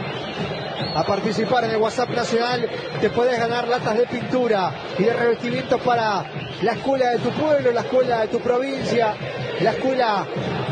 A participar en el WhatsApp Nacional, te podés ganar latas de pintura y de revestimientos para la escuela de tu pueblo, la escuela de tu provincia, la escuela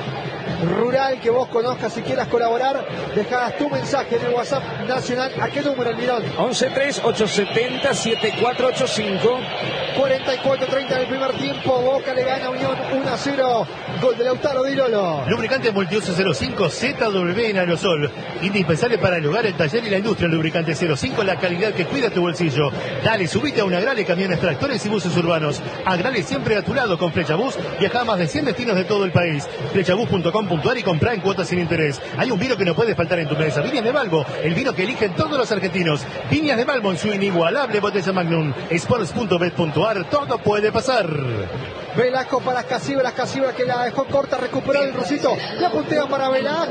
rural que vos conozcas. Si quieras colaborar, dejás tu mensaje en el WhatsApp Nacional. ¿A qué número, Almirón? once tres ocho siete cero siete cuatro ocho cinco. cuarenta y cuatro treinta del primer tiempo. Boca le gana a Unión uno a cero. Gol de Lautaro Dilolo. Lubricante Multiuso cero cinco Z W en aerosol. Indispensable para el hogar, el taller y la industria. Lubricante cero cinco, la calidad que cuida tu bolsillo. Dale, subite a un Agrale, camiones, tractores y buses urbanos. Agrale siempre a tu lado con Flechabús. Viaja a más de cien destinos de todo el país. Flechabús punto com punto ar y compra en cuotas sin interés. Hay un vino que no puede faltar en tu mesa. Viñas de Balbo, el vino que eligen todos los argentinos. Viñas de Balbo en su inigualable botella Magnum. Sports punto bet punto ar, todo puede pasar. Velasco para Ascasíbar, Ascasíbar que la dejó corta, recuperó el Rusito, la puntea para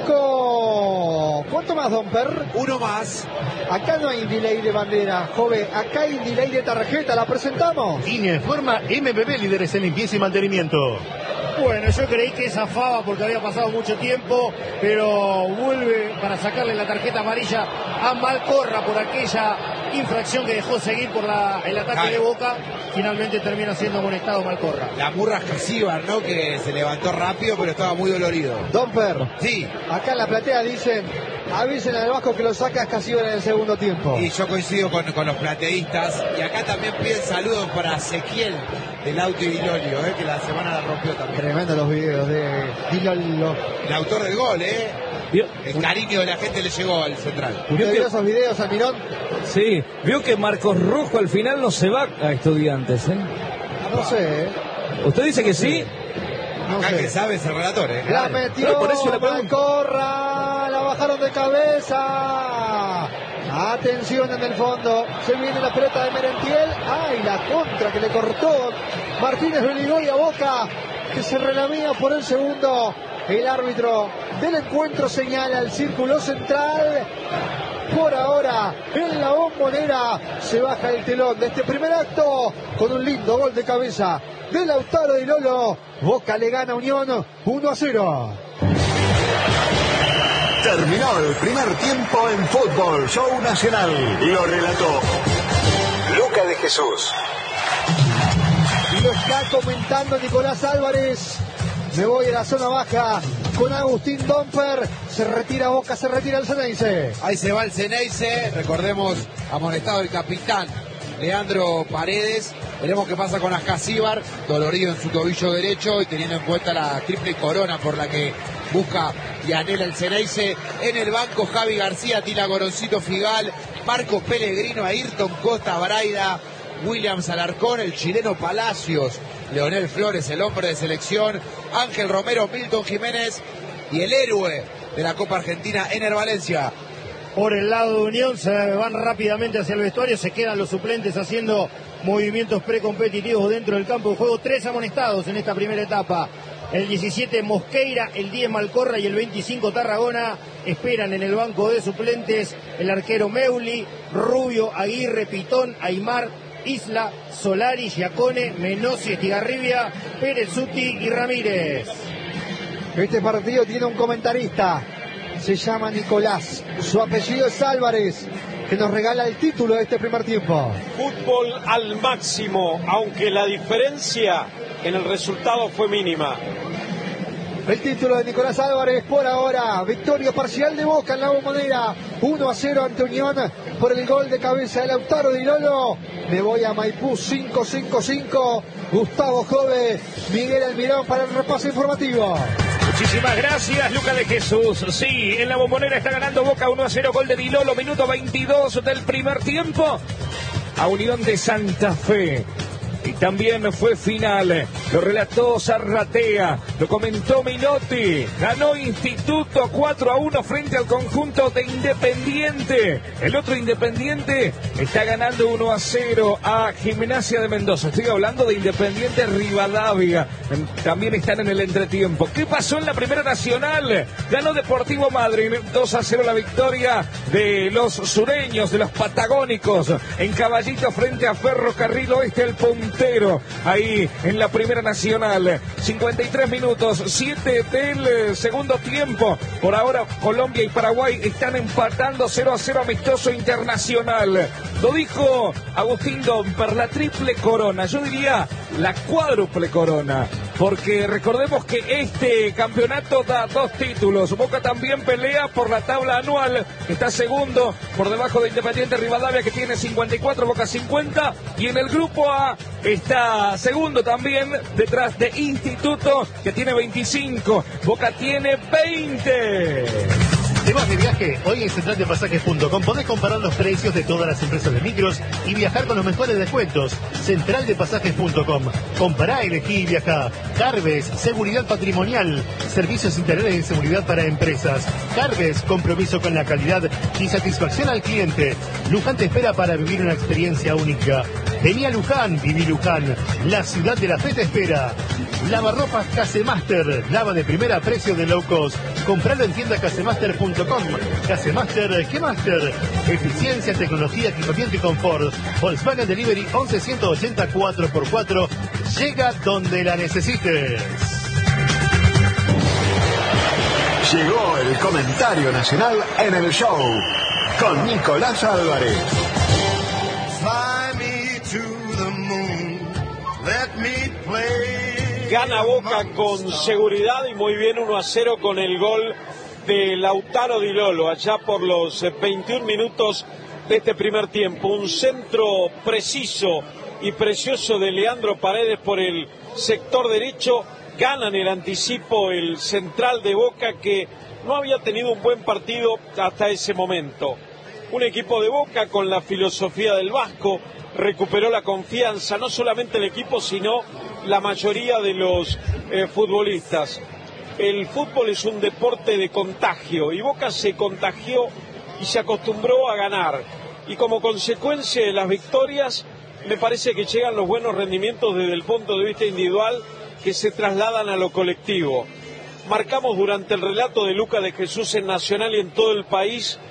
Velasco. ¿Cuánto más, Don Per? Uno más. Acá no hay delay de bandera, joven, acá hay delay de tarjeta, la presentamos. Línea de forma M B B, líderes en limpieza y mantenimiento. Bueno, yo creí que zafaba porque había pasado mucho tiempo, pero vuelve para sacarle la tarjeta amarilla a Malcorra por aquella infracción que dejó seguir por la, el ataque Ay. de Boca. Finalmente termina siendo amonestado Malcorra. La murra Ascasíbar, ¿no? Que se levantó rápido, pero estaba muy dolorido. Don Per, Sí. acá en la platea dicen avisen al Vasco que lo saca Escasíbar en el segundo tiempo. Y yo coincido con, con los plateístas. Y acá también piden saludos para Ezequiel del Auto y Dilolio, eh, que la semana la rompió también. Tremendo los videos de Dilolio. El autor del gol, ¿eh? El cariño de la gente le llegó al central. ¿Usted vio esos videos, Almirón? Sí, vio que Marcos Rojo al final no se va a Estudiantes, ¿eh? No sé, ¿eh? ¿Usted dice que sí? No Acá sé. que sabe es el relator, ¿eh? La Claro. metió, No, por eso la pregunto. Malcorra, la bajaron de cabeza. Atención en el fondo, se viene la pelota de Merentiel. ¡Ay, la contra que le cortó Martínez Beligoy a Boca, que se relamía por el segundo! El árbitro del encuentro señala el círculo central. Por ahora, en la Bombonera se baja el telón de este primer acto con un lindo gol de cabeza de Lautaro Di Lolo. Boca le gana a Unión uno a cero. Terminó el primer tiempo en Fútbol Show Nacional. Lo relató Luca de Jesús. Y lo está comentando Nicolás Álvarez. Me voy a la zona baja con Agustín Domper. Se retira Boca, se retira el Ceneice. Ahí se va el Ceneice. Recordemos, amonestado el capitán Leandro Paredes. Veremos qué pasa con Ascasíbar, dolorido en su tobillo derecho y teniendo en cuenta la triple corona por la que busca y anhela el Ceneice. En el banco, Javi García, Tila Goroncito Figal, Marcos Pellegrino, Ayrton Costa Braida, Williams Alarcón, el chileno Palacios, Leonel Flores, el hombre de selección, Ángel Romero, Milton Jiménez y el héroe de la Copa Argentina, Ener Valencia. Por el lado de Unión se van rápidamente hacia el vestuario, se quedan los suplentes haciendo movimientos precompetitivos dentro del campo de juego. Tres amonestados en esta primera etapa. El diecisiete Mosqueira, el diez Malcorra y el veinticinco Tarragona. Esperan en el banco de suplentes el arquero Meuli, Rubio, Aguirre, Pitón, Aymar, Isla, Solari, Giacone, Menossi, Estigarribia, Pérez Zuti y Ramírez. Este partido tiene un comentarista. Se llama Nicolás. Su apellido es Álvarez, que nos regala el título de este primer tiempo. Fútbol al máximo, aunque la diferencia en el resultado fue mínima. El título de Nicolás Álvarez por ahora. Victoria parcial de Boca en la Bombonera. uno a cero ante Unión por el gol de cabeza de Lautaro Di Lolo. Me voy a Maipú cinco cinco cinco. Gustavo Jove, Miguel Almirón para el repaso informativo. Muchísimas gracias, Luca de Jesús. Sí, en la Bombonera está ganando Boca uno a cero, gol de Di Lolo, minuto veintidós del primer tiempo. A Unión de Santa Fe. Y también fue final, lo relató Zarratea, lo comentó Minotti, ganó Instituto cuatro a uno frente al conjunto de Independiente. El otro Independiente está ganando uno a cero a Gimnasia de Mendoza. Estoy hablando de Independiente Rivadavia, también están en el entretiempo. ¿Qué pasó en la Primera Nacional? Ganó Deportivo Madryn dos a cero la victoria de los sureños, de los patagónicos, en Caballito frente a Ferrocarril Oeste, el puntero. Ahí en la Primera Nacional, cincuenta y tres minutos, siete del segundo tiempo. Por ahora Colombia y Paraguay están empatando cero a cero, amistoso internacional. Lo dijo Agustín Domper, la triple corona, yo diría la cuádruple corona, porque recordemos que este campeonato da dos títulos. Boca también pelea por la tabla anual, está segundo por debajo de Independiente Rivadavia, que tiene cincuenta y cuatro, Boca cincuenta, y en el grupo A está segundo también detrás de Instituto, que tiene veinticinco, Boca tiene veinte. ¿Te vas de viaje? Hoy en central de pasajes punto com podés comparar los precios de todas las empresas de micros y viajar con los mejores descuentos. central de pasajes punto com. Compará, elegí y viajá. Carves, seguridad patrimonial. Servicios integrales de seguridad para empresas. Carves, compromiso con la calidad y satisfacción al cliente. Luján te espera para vivir una experiencia única. Vení a Luján, viví Luján. La ciudad de la fe te espera. Lavarropas Casemaster. Lava de primera a precio de low cost. Compralo en tienda casemaster punto com. Casemaster, ¿qué master? Eficiencia, tecnología, equipamiento y confort. Volkswagen Delivery once ciento ochenta cuatro por cuatro. Llega donde la necesites. Llegó el comentario nacional en el show con Nicolás Álvarez. Gana Boca con seguridad y muy bien, uno a cero con el gol de Lautaro Di Lolo, allá por los veintiún minutos de este primer tiempo. Un centro preciso y precioso de Leandro Paredes por el sector derecho. Ganan el anticipo el central de Boca, que no había tenido un buen partido hasta ese momento. Un equipo de Boca con la filosofía del Vasco, recuperó la confianza, no solamente el equipo, sino la mayoría de los eh, futbolistas. El fútbol es un deporte de contagio y Boca se contagió y se acostumbró a ganar. Y como consecuencia de las victorias, me parece que llegan los buenos rendimientos desde el punto de vista individual que se trasladan a lo colectivo. Marcamos durante el relato de Luca de Jesús en Nacional y en todo el país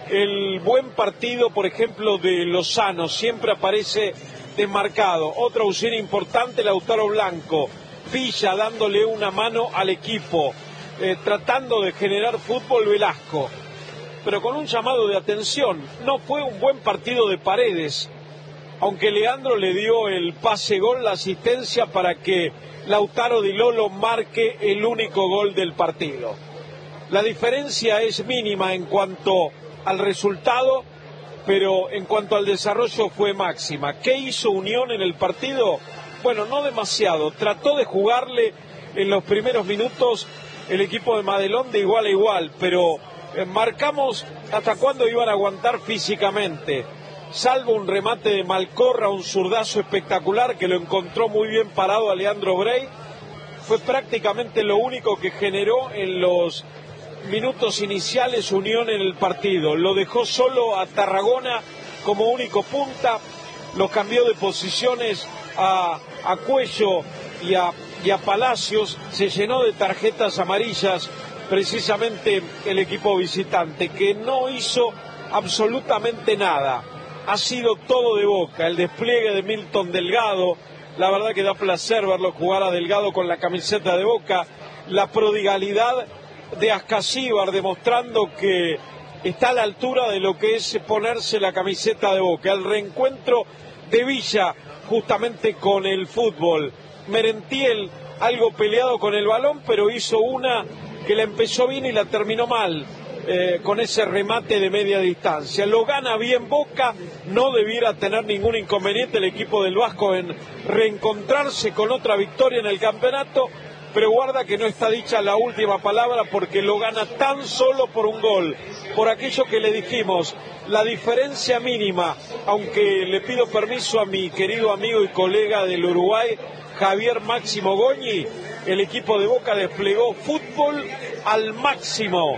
el buen partido, por ejemplo, de Lozano, siempre aparece desmarcado. Otra opción importante, Lautaro Blanco. Villa dándole una mano al equipo, eh, tratando de generar fútbol Velasco. Pero con un llamado de atención, no fue un buen partido de Paredes, aunque Leandro le dio el pase gol, la asistencia para que Lautaro Di Lolo marque el único gol del partido. La diferencia es mínima en cuanto al resultado, pero en cuanto al desarrollo fue máxima. ¿Qué hizo Unión en el partido? Bueno, no demasiado. Trató de jugarle en los primeros minutos el equipo de Madelón de igual a igual, pero eh, marcamos hasta cuándo iban a aguantar físicamente. Salvo un remate de Malcorra, un zurdazo espectacular que lo encontró muy bien parado a Leandro Brey, fue prácticamente lo único que generó en los minutos iniciales Unión en el partido. Lo dejó solo a Tarragona como único punta, lo cambió de posiciones a, a Cuello y a, y a Palacios, se llenó de tarjetas amarillas precisamente el equipo visitante, que no hizo absolutamente nada. Ha sido todo de Boca, el despliegue de Milton Delgado, la verdad que da placer verlo jugar a Delgado con la camiseta de Boca, la prodigalidad de Ascasíbar demostrando que está a la altura de lo que es ponerse la camiseta de Boca, el reencuentro de Villa justamente con el fútbol. Merentiel algo peleado con el balón, pero hizo una que la empezó bien y la terminó mal. Eh, con ese remate de media distancia. Lo gana bien Boca, no debiera tener ningún inconveniente el equipo del Vasco en reencontrarse con otra victoria en el campeonato, pero guarda que no está dicha la última palabra porque lo gana tan solo por un gol, por aquello que le dijimos, la diferencia mínima, aunque le pido permiso a mi querido amigo y colega del Uruguay, Javier Máximo Goñi, el equipo de Boca desplegó fútbol al máximo.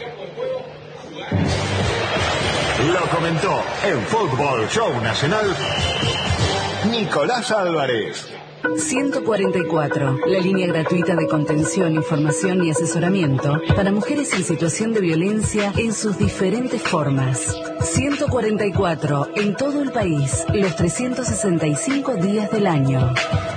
Lo comentó en Fútbol Show Nacional Nicolás Álvarez. ciento cuarenta y cuatro, la línea gratuita de contención, información y asesoramiento para mujeres en situación de violencia en sus diferentes formas. ciento cuarenta y cuatro, en todo el país, los trescientos sesenta y cinco días del año.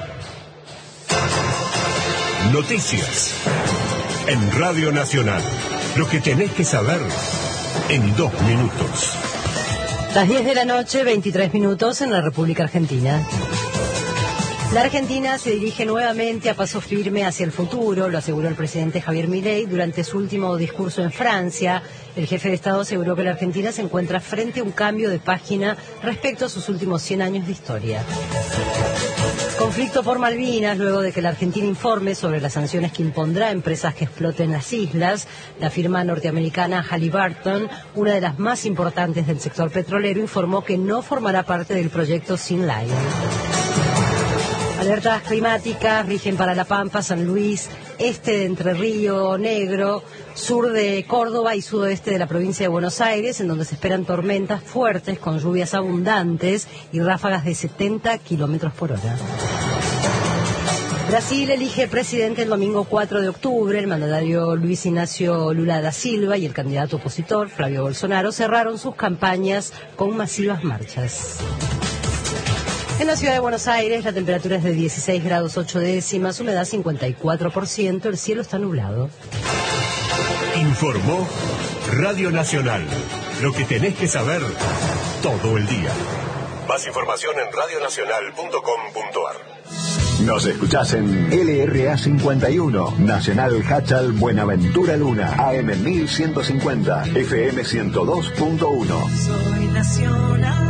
Noticias en Radio Nacional. Lo que tenés que saber en dos minutos. Las diez de la noche, veintitrés minutos en la República Argentina. La Argentina se dirige nuevamente a paso firme hacia el futuro, lo aseguró el presidente Javier Milei durante su último discurso en Francia. El jefe de Estado aseguró que la Argentina se encuentra frente a un cambio de página respecto a sus últimos cien años de historia. Conflicto por Malvinas, luego de que la Argentina informe sobre las sanciones que impondrá a empresas que exploten las islas. La firma norteamericana Halliburton, una de las más importantes del sector petrolero, informó que no formará parte del proyecto Sea Lion. Alertas climáticas rigen para La Pampa, San Luis, este de Entre Río Negro, sur de Córdoba y sudoeste de la provincia de Buenos Aires, en donde se esperan tormentas fuertes con lluvias abundantes y ráfagas de setenta kilómetros por hora. Brasil elige presidente el domingo cuatro de octubre. El mandatario Luis Ignacio Lula da Silva y el candidato opositor Flavio Bolsonaro cerraron sus campañas con masivas marchas. En la ciudad de Buenos Aires la temperatura es de dieciséis grados ocho décimas, humedad cincuenta y cuatro por ciento, el cielo está nublado. Informó Radio Nacional. Lo que tenés que saber todo el día. Más información en radio nacional punto com punto a r. Nos escuchás en L R A cincuenta y uno, Nacional Hachal Buenaventura Luna, A M mil ciento cincuenta, F M ciento dos punto uno. Soy Nacional.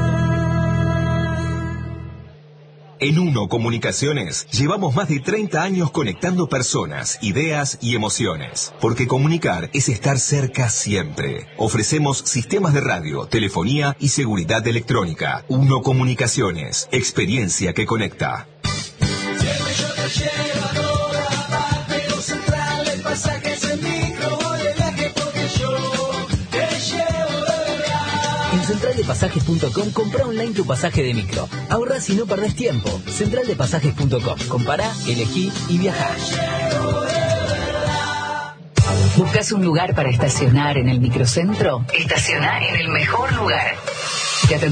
En Uno Comunicaciones llevamos más de treinta años conectando personas, ideas y emociones. Porque comunicar es estar cerca siempre. Ofrecemos sistemas de radio, telefonía y seguridad electrónica. Uno Comunicaciones, experiencia que conecta. En central de pasajes punto com compra online tu pasaje de micro. Ahorrás y no perdés tiempo. central de pasajes punto com. Compará, elegí y viajá. ¿Buscas un lugar para estacionar en el microcentro? Estacionar en el mejor lugar. Te